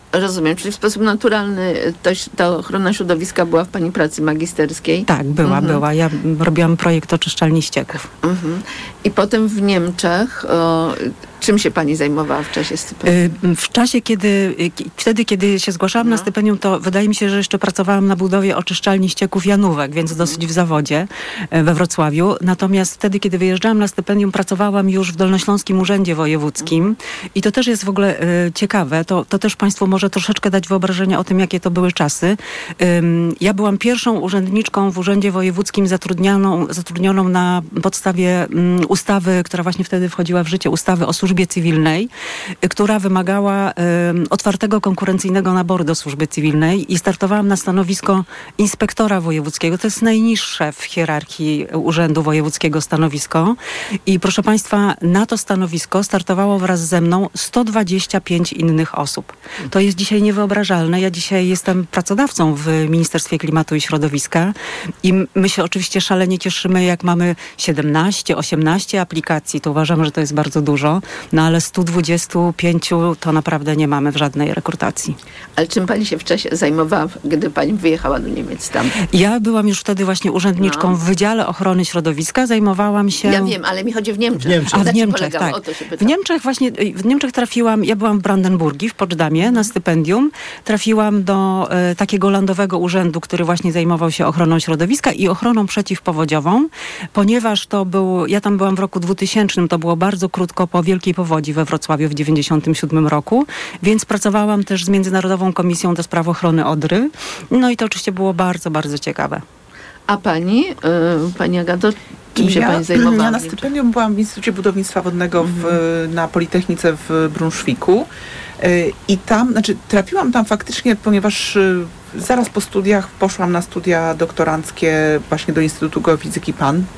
Speaker 2: Rozumiem, czyli w sposób naturalny to, ta ochrona środowiska była w pani pracy magisterskiej?
Speaker 4: Tak, była, mhm. była. Ja robiłam projekt oczyszczalni ścieków.
Speaker 2: Mhm. I potem w Niemczech o, czym się pani zajmowała w czasie stypendium?
Speaker 4: W czasie, kiedy, wtedy, kiedy się zgłaszałam no. na stypendium, to wydaje mi się, że jeszcze pracowałam na budowie oczyszczalni ścieków Janówek, więc mhm. dosyć w zawodzie we Wrocławiu. Natomiast wtedy, kiedy wyjeżdżałam na stypendium, pracowałam już w Dolnośląskim Urzędzie Wojewódzkim mhm. i to też jest w ogóle y, ciekawe. To, to też państwu może troszeczkę dać wyobrażenie o tym, jakie to były czasy. Ym, ja byłam pierwszą urzędniczką w Urzędzie Wojewódzkim zatrudnioną, zatrudnioną na podstawie um, ustawy, która właśnie wtedy wchodziła w życie, ustawy o służbie cywilnej, która wymagała um, otwartego, konkurencyjnego naboru do służby cywilnej i startowałam na stanowisko inspektora wojewódzkiego. To jest najniższe w hierarchii Urzędu Wojewódzkiego stanowisko. I proszę państwa, na to stanowisko startowało wraz ze mną sto dwadzieścia pięć innych osób. To jest dzisiaj niewyobrażalne. Ja dzisiaj jestem pracodawcą w Ministerstwie Klimatu i Środowiska i my się oczywiście szalenie cieszymy, jak mamy siedemnaście, osiemnaście aplikacji. To uważam, że to jest bardzo dużo. No ale sto dwadzieścia pięć to naprawdę nie mamy w żadnej rekrutacji.
Speaker 2: Ale czym pani się w czasie zajmowała, gdy pani wyjechała do Niemiec tam?
Speaker 4: Ja byłam już wtedy właśnie urzędniczką no. w Wydziale Ochrony Środowiska. Zajmowałam się...
Speaker 2: Ja wiem, ale mi chodzi w Niemczech. W Niemczech.
Speaker 4: A w Niemczech, tak.
Speaker 2: O to się
Speaker 4: w Niemczech właśnie, w Niemczech trafiłam, ja byłam w Brandenburgii, w Poczdamie hmm. na stypendium. Trafiłam do e, takiego landowego urzędu, który właśnie zajmował się ochroną środowiska i ochroną przeciwpowodziową, ponieważ to był, ja tam byłam w roku dwutysięcznym, to było bardzo krótko po wielkiej powodzi we Wrocławiu w dziewięćdziesiątym siódmym roku, więc pracowałam też z Międzynarodową Komisją do Spraw Ochrony Odry. No i to oczywiście było bardzo, bardzo ciekawe.
Speaker 2: A pani, yy, pani Agato, czym się
Speaker 1: ja,
Speaker 2: pani zajmowała?
Speaker 1: Ja na stypendium byłam w Instytucie Budownictwa Wodnego w, mm-hmm. na Politechnice w Brunszwiku. Yy, I tam, znaczy trafiłam tam faktycznie, ponieważ yy, zaraz po studiach poszłam na studia doktoranckie właśnie do Instytutu Geofizyki P A N.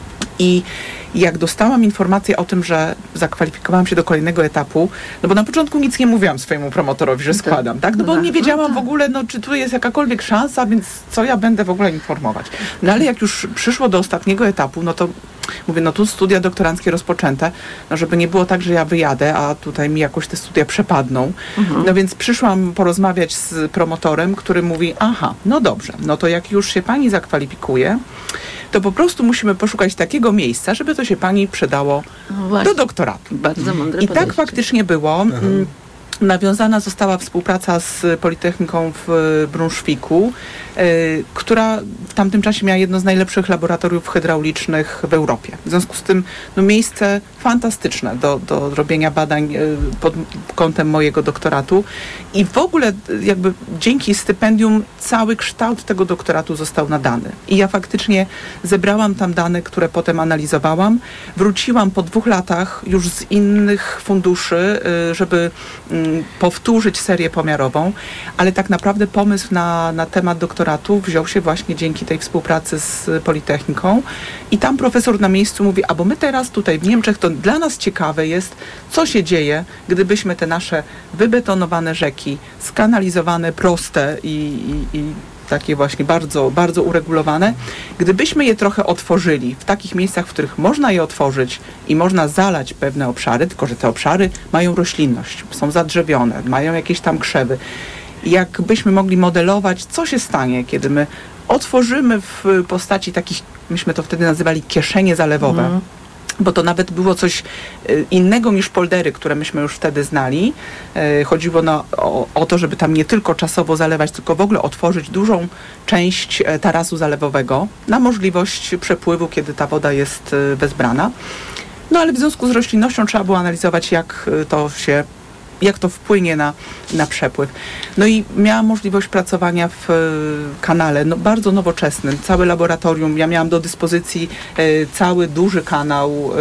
Speaker 1: I jak dostałam informację o tym, że zakwalifikowałam się do kolejnego etapu, no bo na początku nic nie mówiłam swojemu promotorowi, że składam, tak? No bo nie wiedziałam w ogóle, no czy tu jest jakakolwiek szansa, więc co ja będę w ogóle informować. No ale jak już przyszło do ostatniego etapu, no to mówię, no tu studia doktoranckie rozpoczęte, no żeby nie było tak, że ja wyjadę, a tutaj mi jakoś te studia przepadną. Mhm. No więc przyszłam porozmawiać z promotorem, który mówi, aha, no dobrze, no to jak już się pani zakwalifikuje, to po prostu musimy poszukać takiego miejsca, żeby to się pani przydało no do doktoratu.
Speaker 2: Bardzo mądre
Speaker 1: I
Speaker 2: podejście.
Speaker 1: tak faktycznie było. Aha. Nawiązana została współpraca z Politechniką w Brunszwiku, y, która w tamtym czasie miała jedno z najlepszych laboratoriów hydraulicznych w Europie. W związku z tym no, miejsce fantastyczne do, do robienia badań y, pod kątem mojego doktoratu. I w ogóle jakby dzięki stypendium cały kształt tego doktoratu został nadany. I ja faktycznie zebrałam tam dane, które potem analizowałam. Wróciłam po dwóch latach już z innych funduszy, y, żeby y, powtórzyć serię pomiarową, ale tak naprawdę pomysł na, na temat doktoratu wziął się właśnie dzięki tej współpracy z Politechniką i tam profesor na miejscu mówi, a bo my teraz tutaj w Niemczech, to dla nas ciekawe jest, co się dzieje, gdybyśmy te nasze wybetonowane rzeki, skanalizowane, proste i, i, i takie właśnie bardzo, bardzo uregulowane, gdybyśmy je trochę otworzyli w takich miejscach, w których można je otworzyć i można zalać pewne obszary, tylko że te obszary mają roślinność, są zadrzewione, mają jakieś tam krzewy. Jakbyśmy mogli modelować, co się stanie, kiedy my otworzymy w postaci takich, myśmy to wtedy nazywali kieszenie zalewowe, mm. bo to nawet było coś innego niż poldery, które myśmy już wtedy znali. Chodziło no, o, o to, żeby tam nie tylko czasowo zalewać, tylko w ogóle otworzyć dużą część tarasu zalewowego na możliwość przepływu, kiedy ta woda jest wezbrana. No ale w związku z roślinnością trzeba było analizować, jak to się jak to wpłynie na, na przepływ. No i miałam możliwość pracowania w kanale no, bardzo nowoczesnym, całe laboratorium. Ja miałam do dyspozycji e, cały duży kanał.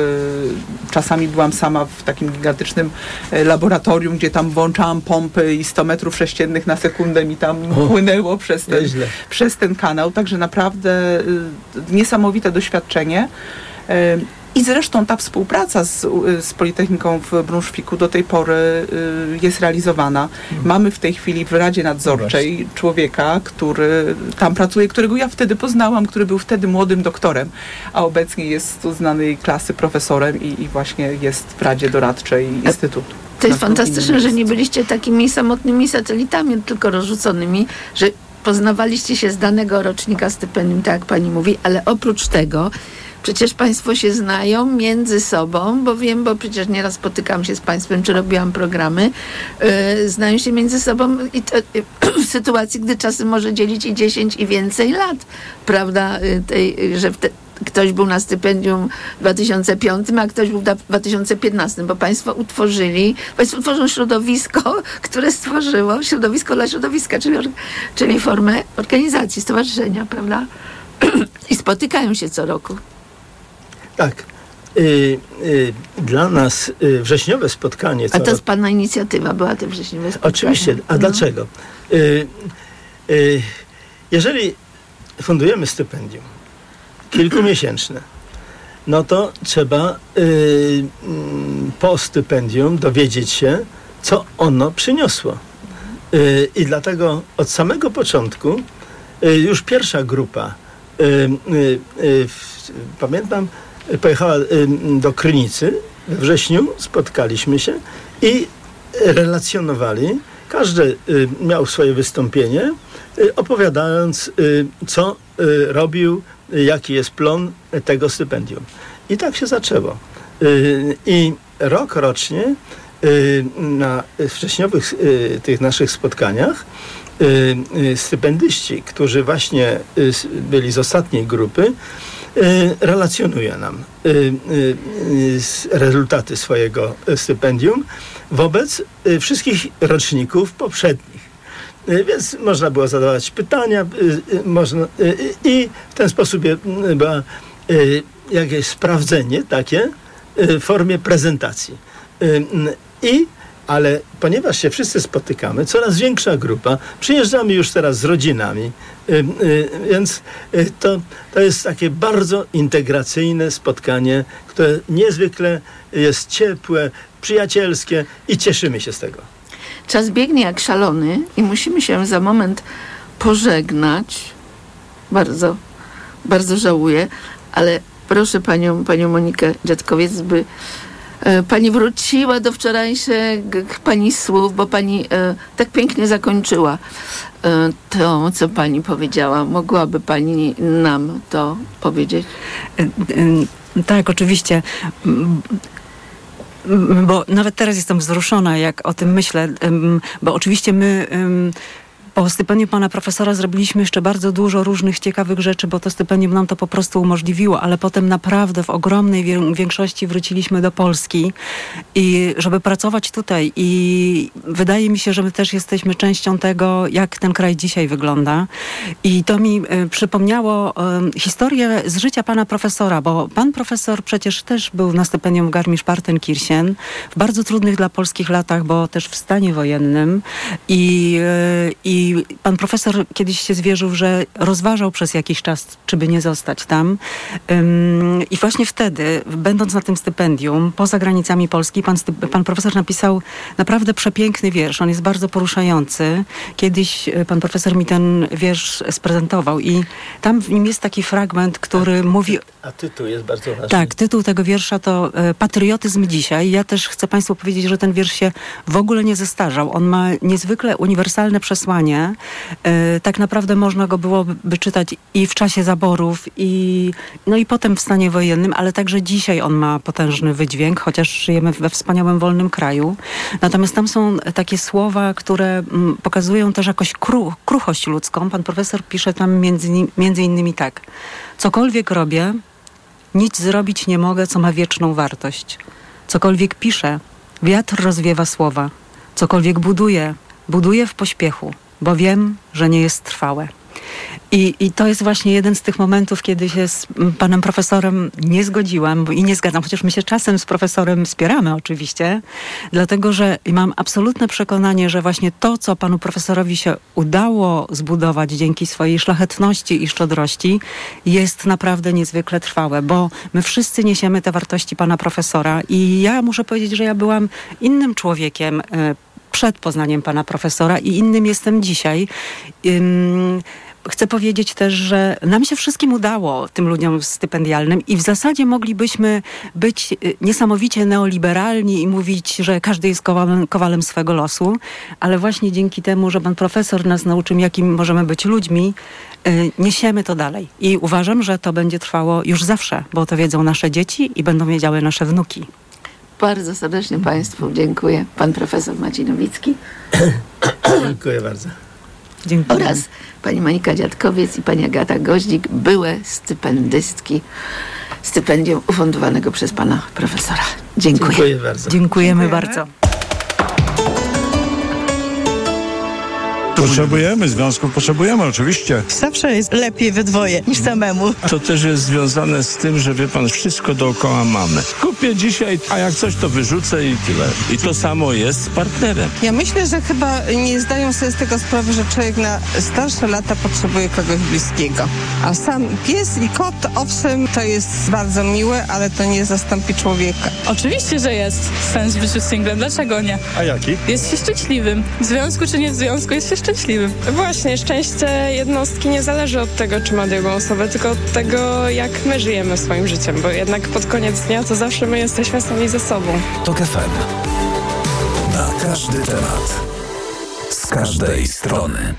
Speaker 1: E, czasami byłam sama w takim gigantycznym e, laboratorium, gdzie tam włączałam pompy i sto metrów sześciennych na sekundę mi tam o, płynęło przez ten, przez ten kanał. Także naprawdę e, niesamowite doświadczenie. I zresztą ta współpraca z, z Politechniką w Brunszwiku do tej pory y, jest realizowana. Hmm. Mamy w tej chwili w Radzie Nadzorczej no człowieka, który tam pracuje, którego ja wtedy poznałam, który był wtedy młodym doktorem, a obecnie jest uznanej klasy profesorem i, i właśnie jest w Radzie Doradczej Instytutu.
Speaker 2: To jest fantastyczne, że nie byliście takimi samotnymi satelitami, tylko rozrzuconymi, że poznawaliście się z danego rocznika stypendium, tak jak pani mówi, ale oprócz tego przecież państwo się znają między sobą, bo wiem, bo przecież nieraz spotykam się z państwem, czy robiłam programy, yy, znają się między sobą i to, yy, w sytuacji, gdy czasem może dzielić i dziesięć i więcej lat, prawda, yy, tej, yy, że te, ktoś był na stypendium w dwa tysiące piątym, a ktoś był w dwa tysiące piętnastym, bo państwo utworzyli, państwo utworzą środowisko, które stworzyło środowisko dla środowiska, czyli, czyli formę organizacji, stowarzyszenia, prawda? I spotykają się co roku.
Speaker 3: Tak. Y, y, dla nas y, wrześniowe spotkanie...
Speaker 2: A to jest pana inicjatywa, była te wrześniowe spotkanie.
Speaker 3: Oczywiście. A no. Dlaczego? Y, y, jeżeli fundujemy stypendium kilkumiesięczne, no to trzeba y, y, po stypendium dowiedzieć się, co ono przyniosło. Y, I dlatego od samego początku y, już pierwsza grupa, y, y, y, w, pamiętam, pojechała do Krynicy we wrześniu, spotkaliśmy się i relacjonowali. Każdy miał swoje wystąpienie, opowiadając, co robił, jaki jest plon tego stypendium. I tak się zaczęło. I rok rocznie na wrześniowych tych naszych spotkaniach stypendyści, którzy właśnie byli z ostatniej grupy, relacjonuje nam rezultaty swojego stypendium wobec wszystkich roczników poprzednich. Więc można było zadawać pytania można, i w ten sposób było jakieś sprawdzenie takie w formie prezentacji. I ale ponieważ się wszyscy spotykamy, coraz większa grupa, przyjeżdżamy już teraz z rodzinami, yy, yy, więc yy, to, to jest takie bardzo integracyjne spotkanie, które niezwykle jest ciepłe, przyjacielskie i cieszymy się z tego.
Speaker 2: Czas biegnie jak szalony i musimy się za moment pożegnać. Bardzo, bardzo żałuję, ale proszę panią, panią Monikę Dziadkowiec, by pani wróciła do wczorajszych pani słów, bo pani e, tak pięknie zakończyła e, to, co pani powiedziała. Mogłaby pani nam to powiedzieć?
Speaker 4: E, e, tak, oczywiście. Bo nawet teraz jestem wzruszona, jak o tym myślę, bo oczywiście my... Po stypendium pana profesora zrobiliśmy jeszcze bardzo dużo różnych ciekawych rzeczy, bo to stypendium nam to po prostu umożliwiło, ale potem naprawdę w ogromnej większości wróciliśmy do Polski i żeby pracować tutaj i wydaje mi się, że my też jesteśmy częścią tego, jak ten kraj dzisiaj wygląda i to mi y, przypomniało y, historię z życia pana profesora, bo pan profesor przecież też był na stypendium w Garmisch-Partenkirchen w bardzo trudnych dla polskich latach, bo też w stanie wojennym i, y, i I pan profesor kiedyś się zwierzył, że rozważał przez jakiś czas, czy by nie zostać tam. Ym, I właśnie wtedy, będąc na tym stypendium, poza granicami Polski, pan, pan profesor napisał naprawdę przepiękny wiersz. On jest bardzo poruszający. Kiedyś pan profesor mi ten wiersz sprezentował i tam w nim jest taki fragment, który
Speaker 3: a,
Speaker 4: mówi...
Speaker 3: A tytuł jest bardzo ważny.
Speaker 4: Tak, tytuł tego wiersza to e, Patriotyzm dzisiaj. Ja też chcę państwu powiedzieć, że ten wiersz się w ogóle nie zestarzał. On ma niezwykle uniwersalne przesłanie. E, tak naprawdę można go byłoby czytać i w czasie zaborów, i, no i potem w stanie wojennym, ale także dzisiaj on ma potężny wydźwięk, chociaż żyjemy we wspaniałym, wolnym kraju. Natomiast tam są takie słowa, które m, pokazują też jakoś kru, kruchość ludzką. Pan profesor pisze tam między, między innymi tak. Cokolwiek robię, nic zrobić nie mogę, co ma wieczną wartość. Cokolwiek piszę, wiatr rozwiewa słowa. Cokolwiek buduję, buduję w pośpiechu, bo wiem, że nie jest trwałe. I, I to jest właśnie jeden z tych momentów, kiedy się z panem profesorem nie zgodziłam bo i nie zgadzam, chociaż my się czasem z profesorem spieramy oczywiście, dlatego że mam absolutne przekonanie, że właśnie to, co panu profesorowi się udało zbudować dzięki swojej szlachetności i szczodrości, jest naprawdę niezwykle trwałe, bo my wszyscy niesiemy te wartości pana profesora i ja muszę powiedzieć, że ja byłam innym człowiekiem przed poznaniem pana profesora i innym jestem dzisiaj. Ym, Chcę powiedzieć też, że nam się wszystkim udało, tym ludziom stypendialnym i w zasadzie moglibyśmy być niesamowicie neoliberalni i mówić, że każdy jest kowalem, kowalem swego losu, ale właśnie dzięki temu, że pan profesor nas nauczył, jakim możemy być ludźmi, niesiemy to dalej. I uważam, że to będzie trwało już zawsze, bo to wiedzą nasze dzieci i będą wiedziały nasze wnuki.
Speaker 2: Bardzo serdecznie Państwu dziękuję. Pan profesor Maciej Nowicki.
Speaker 3: Dziękuję bardzo.
Speaker 4: Dziękuję.
Speaker 2: Oraz pani Monika Dziadkowiec i pani Agata Goździk, byłe stypendystki stypendium ufundowanego przez pana profesora. Dziękuję.
Speaker 3: Dziękuję bardzo.
Speaker 4: Dziękujemy,
Speaker 1: Dziękujemy.
Speaker 4: bardzo.
Speaker 5: Potrzebujemy, związków potrzebujemy oczywiście.
Speaker 6: Zawsze jest lepiej we dwoje niż samemu.
Speaker 5: To też jest związane z tym, że wie pan, wszystko dookoła mamy. Kupię dzisiaj, a jak coś to wyrzucę i tyle. I to samo jest z partnerem.
Speaker 6: Ja myślę, że chyba nie zdają sobie z tego sprawy, że człowiek na starsze lata potrzebuje kogoś bliskiego. A sam pies i kot, owszem, to jest bardzo miłe, ale to nie zastąpi człowieka.
Speaker 7: Oczywiście, że jest sens w życiu singlem. Dlaczego nie?
Speaker 5: A jaki?
Speaker 7: Jest się szczęśliwym. W związku czy nie w związku, jest się szczęśliwym.
Speaker 8: Właśnie, szczęście jednostki nie zależy od tego, czy ma drugą osobę, tylko od tego, jak my żyjemy swoim życiem, bo jednak pod koniec dnia to zawsze my jesteśmy sami ze sobą.
Speaker 9: TOK F M. Na każdy temat. Z każdej strony.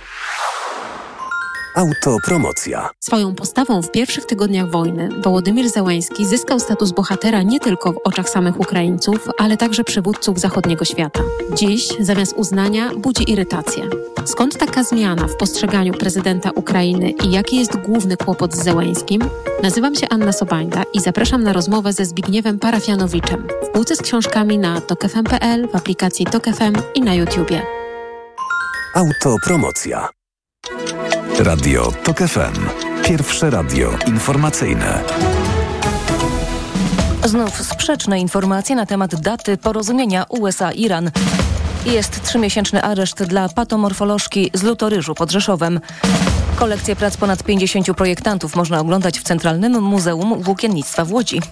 Speaker 9: Autopromocja.
Speaker 10: Swoją postawą w pierwszych tygodniach wojny Wołodymyr Zełański zyskał status bohatera nie tylko w oczach samych Ukraińców, ale także przywódców zachodniego świata. Dziś zamiast uznania budzi irytację. Skąd taka zmiana w postrzeganiu prezydenta Ukrainy i jaki jest główny kłopot z Zełańskim? Nazywam się Anna Sobańda i zapraszam na rozmowę ze Zbigniewem Parafianowiczem w półce z książkami na tok f m kropka p l, w aplikacji Tok F M i na YouTubie.
Speaker 9: Autopromocja. Radio TOK F M. Pierwsze radio informacyjne.
Speaker 11: Znów sprzeczne informacje na temat daty porozumienia U S A-Iran. Jest trzymiesięczny areszt dla patomorfolożki z Lutoryżu pod Rzeszowem. Kolekcję prac ponad pięćdziesięciu projektantów można oglądać w Centralnym Muzeum Włókiennictwa w Łodzi.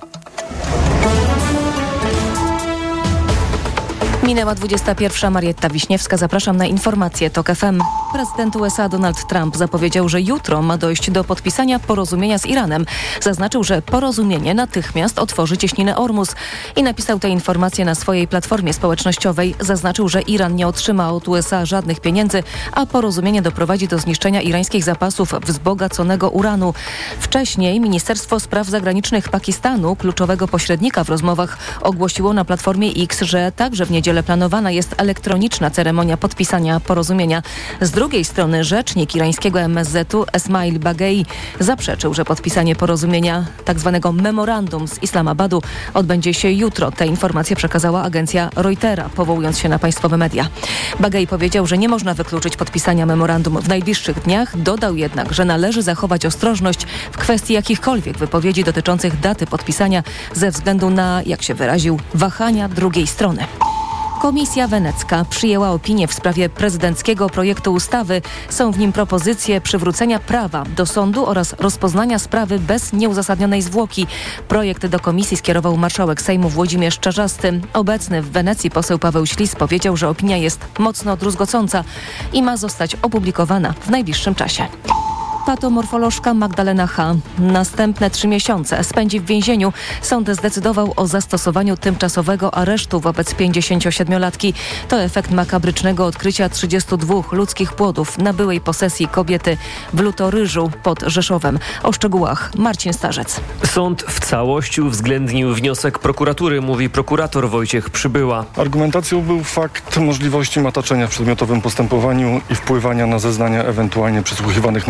Speaker 11: Minęła dwudziesta pierwsza. Marietta Wiśniewska. Zapraszam na informacje TOK F M. Prezydent U S A Donald Trump zapowiedział, że jutro ma dojść do podpisania porozumienia z Iranem. Zaznaczył, że porozumienie natychmiast otworzy cieśninę Ormus i napisał te informacje na swojej platformie społecznościowej. Zaznaczył, że Iran nie otrzyma od U S A żadnych pieniędzy, a porozumienie doprowadzi do zniszczenia irańskich zapasów wzbogaconego uranu. Wcześniej Ministerstwo Spraw Zagranicznych Pakistanu, kluczowego pośrednika w rozmowach, ogłosiło na platformie X, że także w niedzielę planowana jest elektroniczna ceremonia podpisania porozumienia. Z drugiej strony rzecznik irańskiego M S Z u Esmail Bagei zaprzeczył, że podpisanie porozumienia tzw. memorandum z Islamabadu odbędzie się jutro. Te informacje przekazała agencja Reutera, powołując się na państwowe media. Bagei powiedział, że nie można wykluczyć podpisania memorandum w najbliższych dniach. Dodał jednak, że należy zachować ostrożność w kwestii jakichkolwiek wypowiedzi dotyczących daty podpisania ze względu na, jak się wyraził, wahania drugiej strony. Komisja Wenecka przyjęła opinię w sprawie prezydenckiego projektu ustawy. Są w nim propozycje przywrócenia prawa do sądu oraz rozpoznania sprawy bez nieuzasadnionej zwłoki. Projekt do komisji skierował marszałek Sejmu Włodzimierz Czarzasty. Obecny w Wenecji poseł Paweł Ślis powiedział, że opinia jest mocno druzgocąca i ma zostać opublikowana w najbliższym czasie. Patomorfolożka Magdalena H. następne trzy miesiące spędzi w więzieniu. Sąd zdecydował o zastosowaniu tymczasowego aresztu wobec pięćdziesięciosiedmiolatki. To efekt makabrycznego odkrycia trzydziestu dwóch ludzkich płodów na byłej posesji kobiety w Lutoryżu pod Rzeszowem. O szczegółach Marcin Starzec.
Speaker 12: Sąd w całości uwzględnił wniosek prokuratury, mówi prokurator Wojciech Przybyła.
Speaker 13: Argumentacją był fakt możliwości mataczenia w przedmiotowym postępowaniu i wpływania na zeznania ewentualnie przesłuchiwanych na dalszym etapie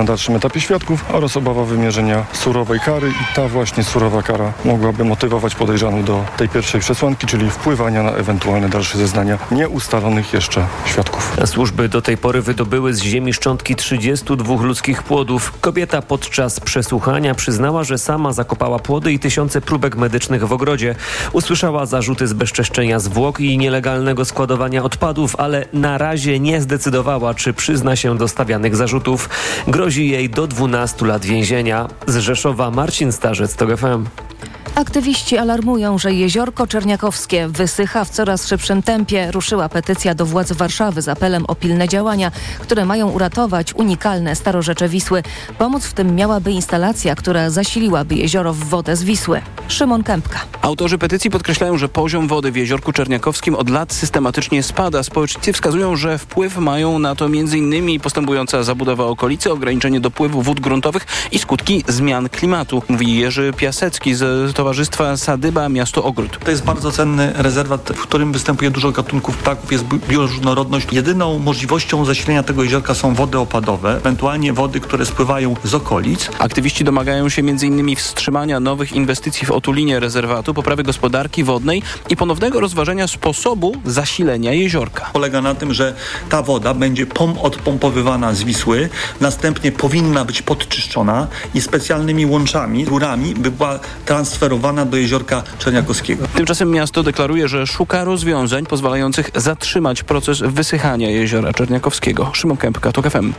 Speaker 13: etapie świadków oraz obawa wymierzenia surowej kary i ta właśnie surowa kara mogłaby motywować podejrzaną do tej pierwszej przesłanki, czyli wpływania na ewentualne dalsze zeznania nieustalonych jeszcze świadków.
Speaker 12: Służby do tej pory wydobyły z ziemi szczątki trzydziestu dwóch ludzkich płodów. Kobieta podczas przesłuchania przyznała, że sama zakopała płody i tysiące próbek medycznych w ogrodzie. Usłyszała zarzuty zbezczeszczenia zwłok i nielegalnego składowania odpadów, ale na razie nie zdecydowała, czy przyzna się do stawianych zarzutów. Grozi jej do dwunastu lat więzienia. Z Rzeszowa Marcin Starzec, TOG F M.
Speaker 11: Aktywiści alarmują, że jeziorko Czerniakowskie wysycha w coraz szybszym tempie. Ruszyła petycja do władz Warszawy z apelem o pilne działania, które mają uratować unikalne starorzecze Wisły. Pomoc w tym miałaby instalacja, która zasiliłaby jezioro w wodę z Wisły. Szymon Kępka.
Speaker 14: Autorzy petycji podkreślają, że poziom wody w jeziorku Czerniakowskim od lat systematycznie spada. Społecznicy wskazują, że wpływ mają na to m.in. postępująca zabudowa okolicy, ograniczenie dopływu wód gruntowych i skutki zmian klimatu, mówi Jerzy Piasecki z Towarzystwa Sadyba Miasto Ogród.
Speaker 15: To jest bardzo cenny rezerwat, w którym występuje dużo gatunków ptaków, jest bioróżnorodność. Jedyną możliwością zasilenia tego jeziorka są wody opadowe, ewentualnie wody, które spływają z okolic.
Speaker 14: Aktywiści domagają się m.in. wstrzymania nowych inwestycji w otulinie rezerwatu, poprawy gospodarki wodnej i ponownego rozważenia sposobu zasilenia jeziorka.
Speaker 15: Polega na tym, że ta woda będzie pom- odpompowywana z Wisły, następnie powinna być podczyszczona i specjalnymi łączami, rurami by była transferowana do jeziorka Czerniakowskiego.
Speaker 14: Tymczasem miasto deklaruje, że szuka rozwiązań pozwalających zatrzymać proces wysychania jeziora Czerniakowskiego. Szymon Kępka, TOG F M.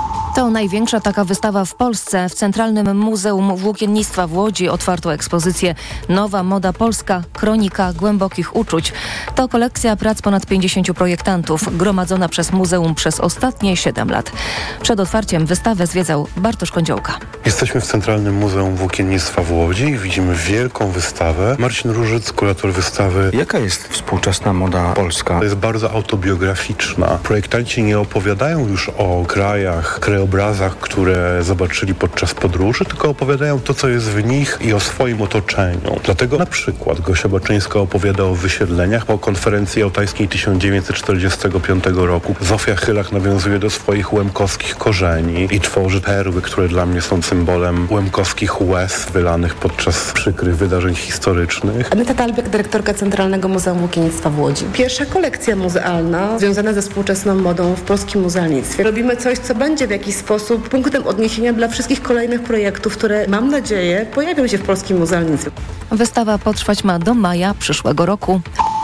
Speaker 11: To największa taka wystawa w Polsce. W Centralnym Muzeum Włókiennictwa w Łodzi otwarto ekspozycję Nowa Moda Polska – Kronika głębokich uczuć. To kolekcja prac ponad pięćdziesięciu projektantów, gromadzona przez muzeum przez ostatnie siedem lat. Przed otwarciem wystawę zwiedzał Bartosz Kądziołka.
Speaker 16: Jesteśmy w Centralnym Muzeum Włókiennictwa w Łodzi i widzimy wielką wystawę. Marcin Różyc, kurator wystawy.
Speaker 17: Jaka jest współczesna moda polska?
Speaker 16: To jest bardzo autobiograficzna. Projektanci nie opowiadają już o krajach, krajobrazach, które zobaczyli podczas podróży, tylko opowiadają to, co jest w nich i o swoim otoczeniu. Dlatego na przykład Gosia Baczyńska opowiada o wysiedleniach po konferencji jałtańskiej tysiąc dziewięćset czterdziestego piątego roku. Zofia Chylak nawiązuje do swoich łemkowskich korzeni i tworzy perły, które dla mnie są symbolem łemkowskich łez wylanych podczas przykrych wydarzeń historycznych.
Speaker 18: Aneta Talbiak, dyrektorka Centralnego Muzeum Włókiennictwa w Łodzi. Pierwsza kolekcja muzealna związana ze współczesną modą w polskim muzealnictwie. Robimy coś, co będzie w jakiś sposób punktem odniesienia dla wszystkich kolejnych projektów, które, mam nadzieję, pojawią się w polskim muzealnictwie.
Speaker 11: Wystawa potrwać ma do maja przyszłego roku.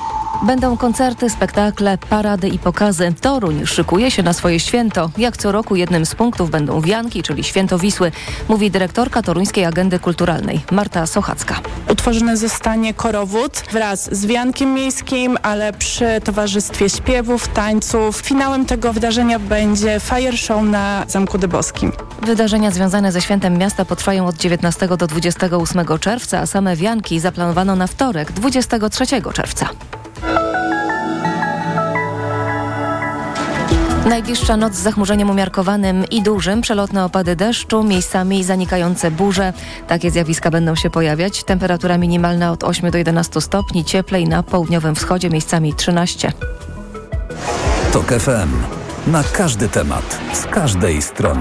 Speaker 11: Będą koncerty, spektakle, parady i pokazy. Toruń szykuje się na swoje święto. Jak co roku jednym z punktów będą wianki, czyli Święto Wisły, mówi dyrektorka Toruńskiej Agendy Kulturalnej Marta Sochacka.
Speaker 19: Utworzony zostanie korowód wraz z wiankiem miejskim, ale przy towarzystwie śpiewów, tańców. Finałem tego wydarzenia będzie fire show na Zamku Dybowskim.
Speaker 11: Wydarzenia związane ze Świętem Miasta potrwają od dziewiętnastego do dwudziestego ósmego czerwca, a same wianki zaplanowano na wtorek, dwudziestego trzeciego czerwca. Najbliższa noc z zachmurzeniem umiarkowanym i dużym, przelotne opady deszczu, miejscami zanikające burze. Takie zjawiska będą się pojawiać. Temperatura minimalna od ośmiu do jedenastu stopni, cieplej na południowym wschodzie, miejscami trzynaście.
Speaker 9: TOG F M. Na każdy temat, z każdej strony.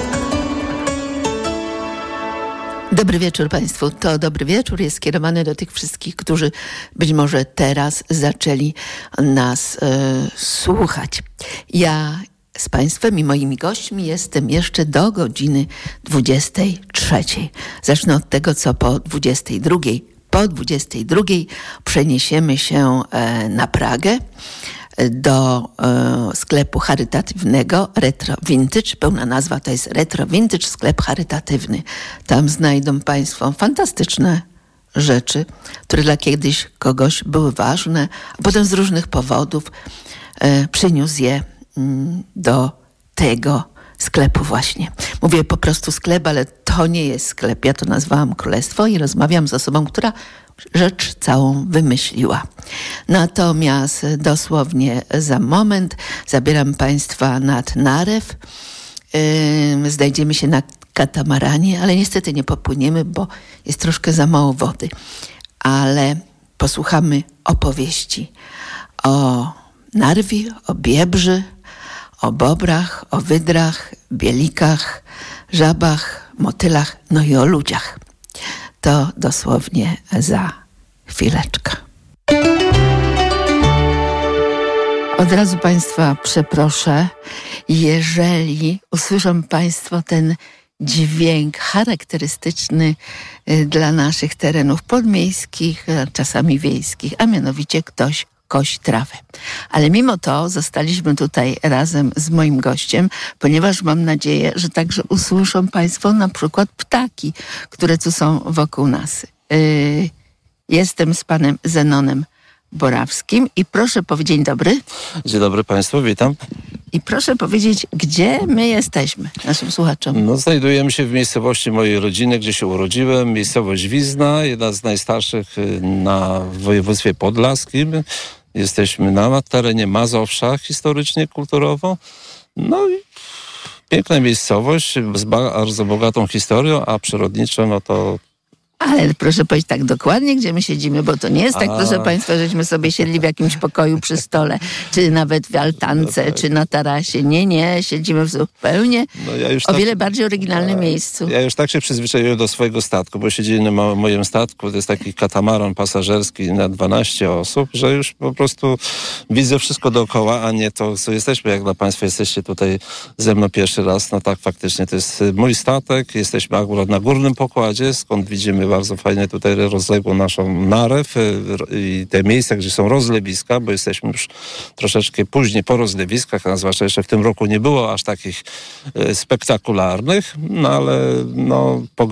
Speaker 2: Dobry wieczór Państwu. To dobry wieczór jest skierowany do tych wszystkich, którzy być może teraz zaczęli nas e, słuchać. Ja z Państwem i moimi gośćmi jestem jeszcze do godziny dwudziestej trzeciej. Zacznę od tego, co po dwudziestej drugiej. Po dwudziestej drugiej przeniesiemy się e, na Pragę do e, sklepu charytatywnego Retro Vintage. Pełna nazwa to jest Retro Vintage, sklep charytatywny. Tam znajdą Państwo fantastyczne rzeczy, które dla kiedyś kogoś były ważne, a potem z różnych powodów e, przyniósł je mm, do tego sklepu właśnie. Mówię po prostu sklep, ale to nie jest sklep. Ja to nazwałam Królestwo i rozmawiam z osobą, która rzecz całą wymyśliła. Natomiast dosłownie za moment zabieram Państwa nad Narew. Yy, znajdziemy się na katamaranie, ale niestety nie popłyniemy, bo jest troszkę za mało wody. Ale posłuchamy opowieści o Narwi, o Biebrzy, o bobrach, o wydrach, bielikach, żabach, motylach, no i o ludziach. To dosłownie za chwileczkę. Od razu Państwa przeproszę, jeżeli usłyszą Państwo ten dźwięk charakterystyczny dla naszych terenów podmiejskich, czasami wiejskich, a mianowicie ktoś kosi trawę. Ale mimo to zostaliśmy tutaj razem z moim gościem, ponieważ mam nadzieję, że także usłyszą Państwo na przykład ptaki, które tu są wokół nas. Yy, jestem z panem Zenonem Borawskim i proszę powiedzieć, dzień dobry.
Speaker 20: Dzień dobry Państwu, witam.
Speaker 2: I proszę powiedzieć, gdzie my jesteśmy naszym słuchaczom?
Speaker 20: No, znajdujemy się w miejscowości mojej rodziny, gdzie się urodziłem. Miejscowość Wizna, jedna z najstarszych na w województwie podlaskim. Jesteśmy na terenie Mazowsza historycznie, kulturowo. No i piękna miejscowość z bardzo bogatą historią, a przyrodniczo no to...
Speaker 2: Ale proszę powiedzieć tak dokładnie, gdzie my siedzimy, bo to nie jest tak,
Speaker 20: A...
Speaker 2: proszę Państwa, żeśmy sobie siedli w jakimś pokoju przy stole, czy nawet w altance, no tak. czy na tarasie. Nie, nie, siedzimy w zupełnie
Speaker 20: no ja już
Speaker 2: o
Speaker 20: tak,
Speaker 2: wiele bardziej oryginalnym
Speaker 20: a,
Speaker 2: miejscu.
Speaker 20: Ja już tak się przyzwyczaiłem do swojego statku, bo siedzimy na mo- moim statku, to jest taki katamaran pasażerski na dwanaście osób, że już po prostu widzę wszystko dookoła, a nie to, co jesteśmy, jak dla Państwa jesteście tutaj ze mną pierwszy raz. No tak, faktycznie to jest mój statek, jesteśmy akurat na górnym pokładzie, skąd widzimy bardzo fajnie tutaj rozległą naszą narew i te miejsca, gdzie są rozlewiska, bo jesteśmy już troszeczkę później po rozlewiskach, a zwłaszcza jeszcze w tym roku nie było aż takich spektakularnych, no ale no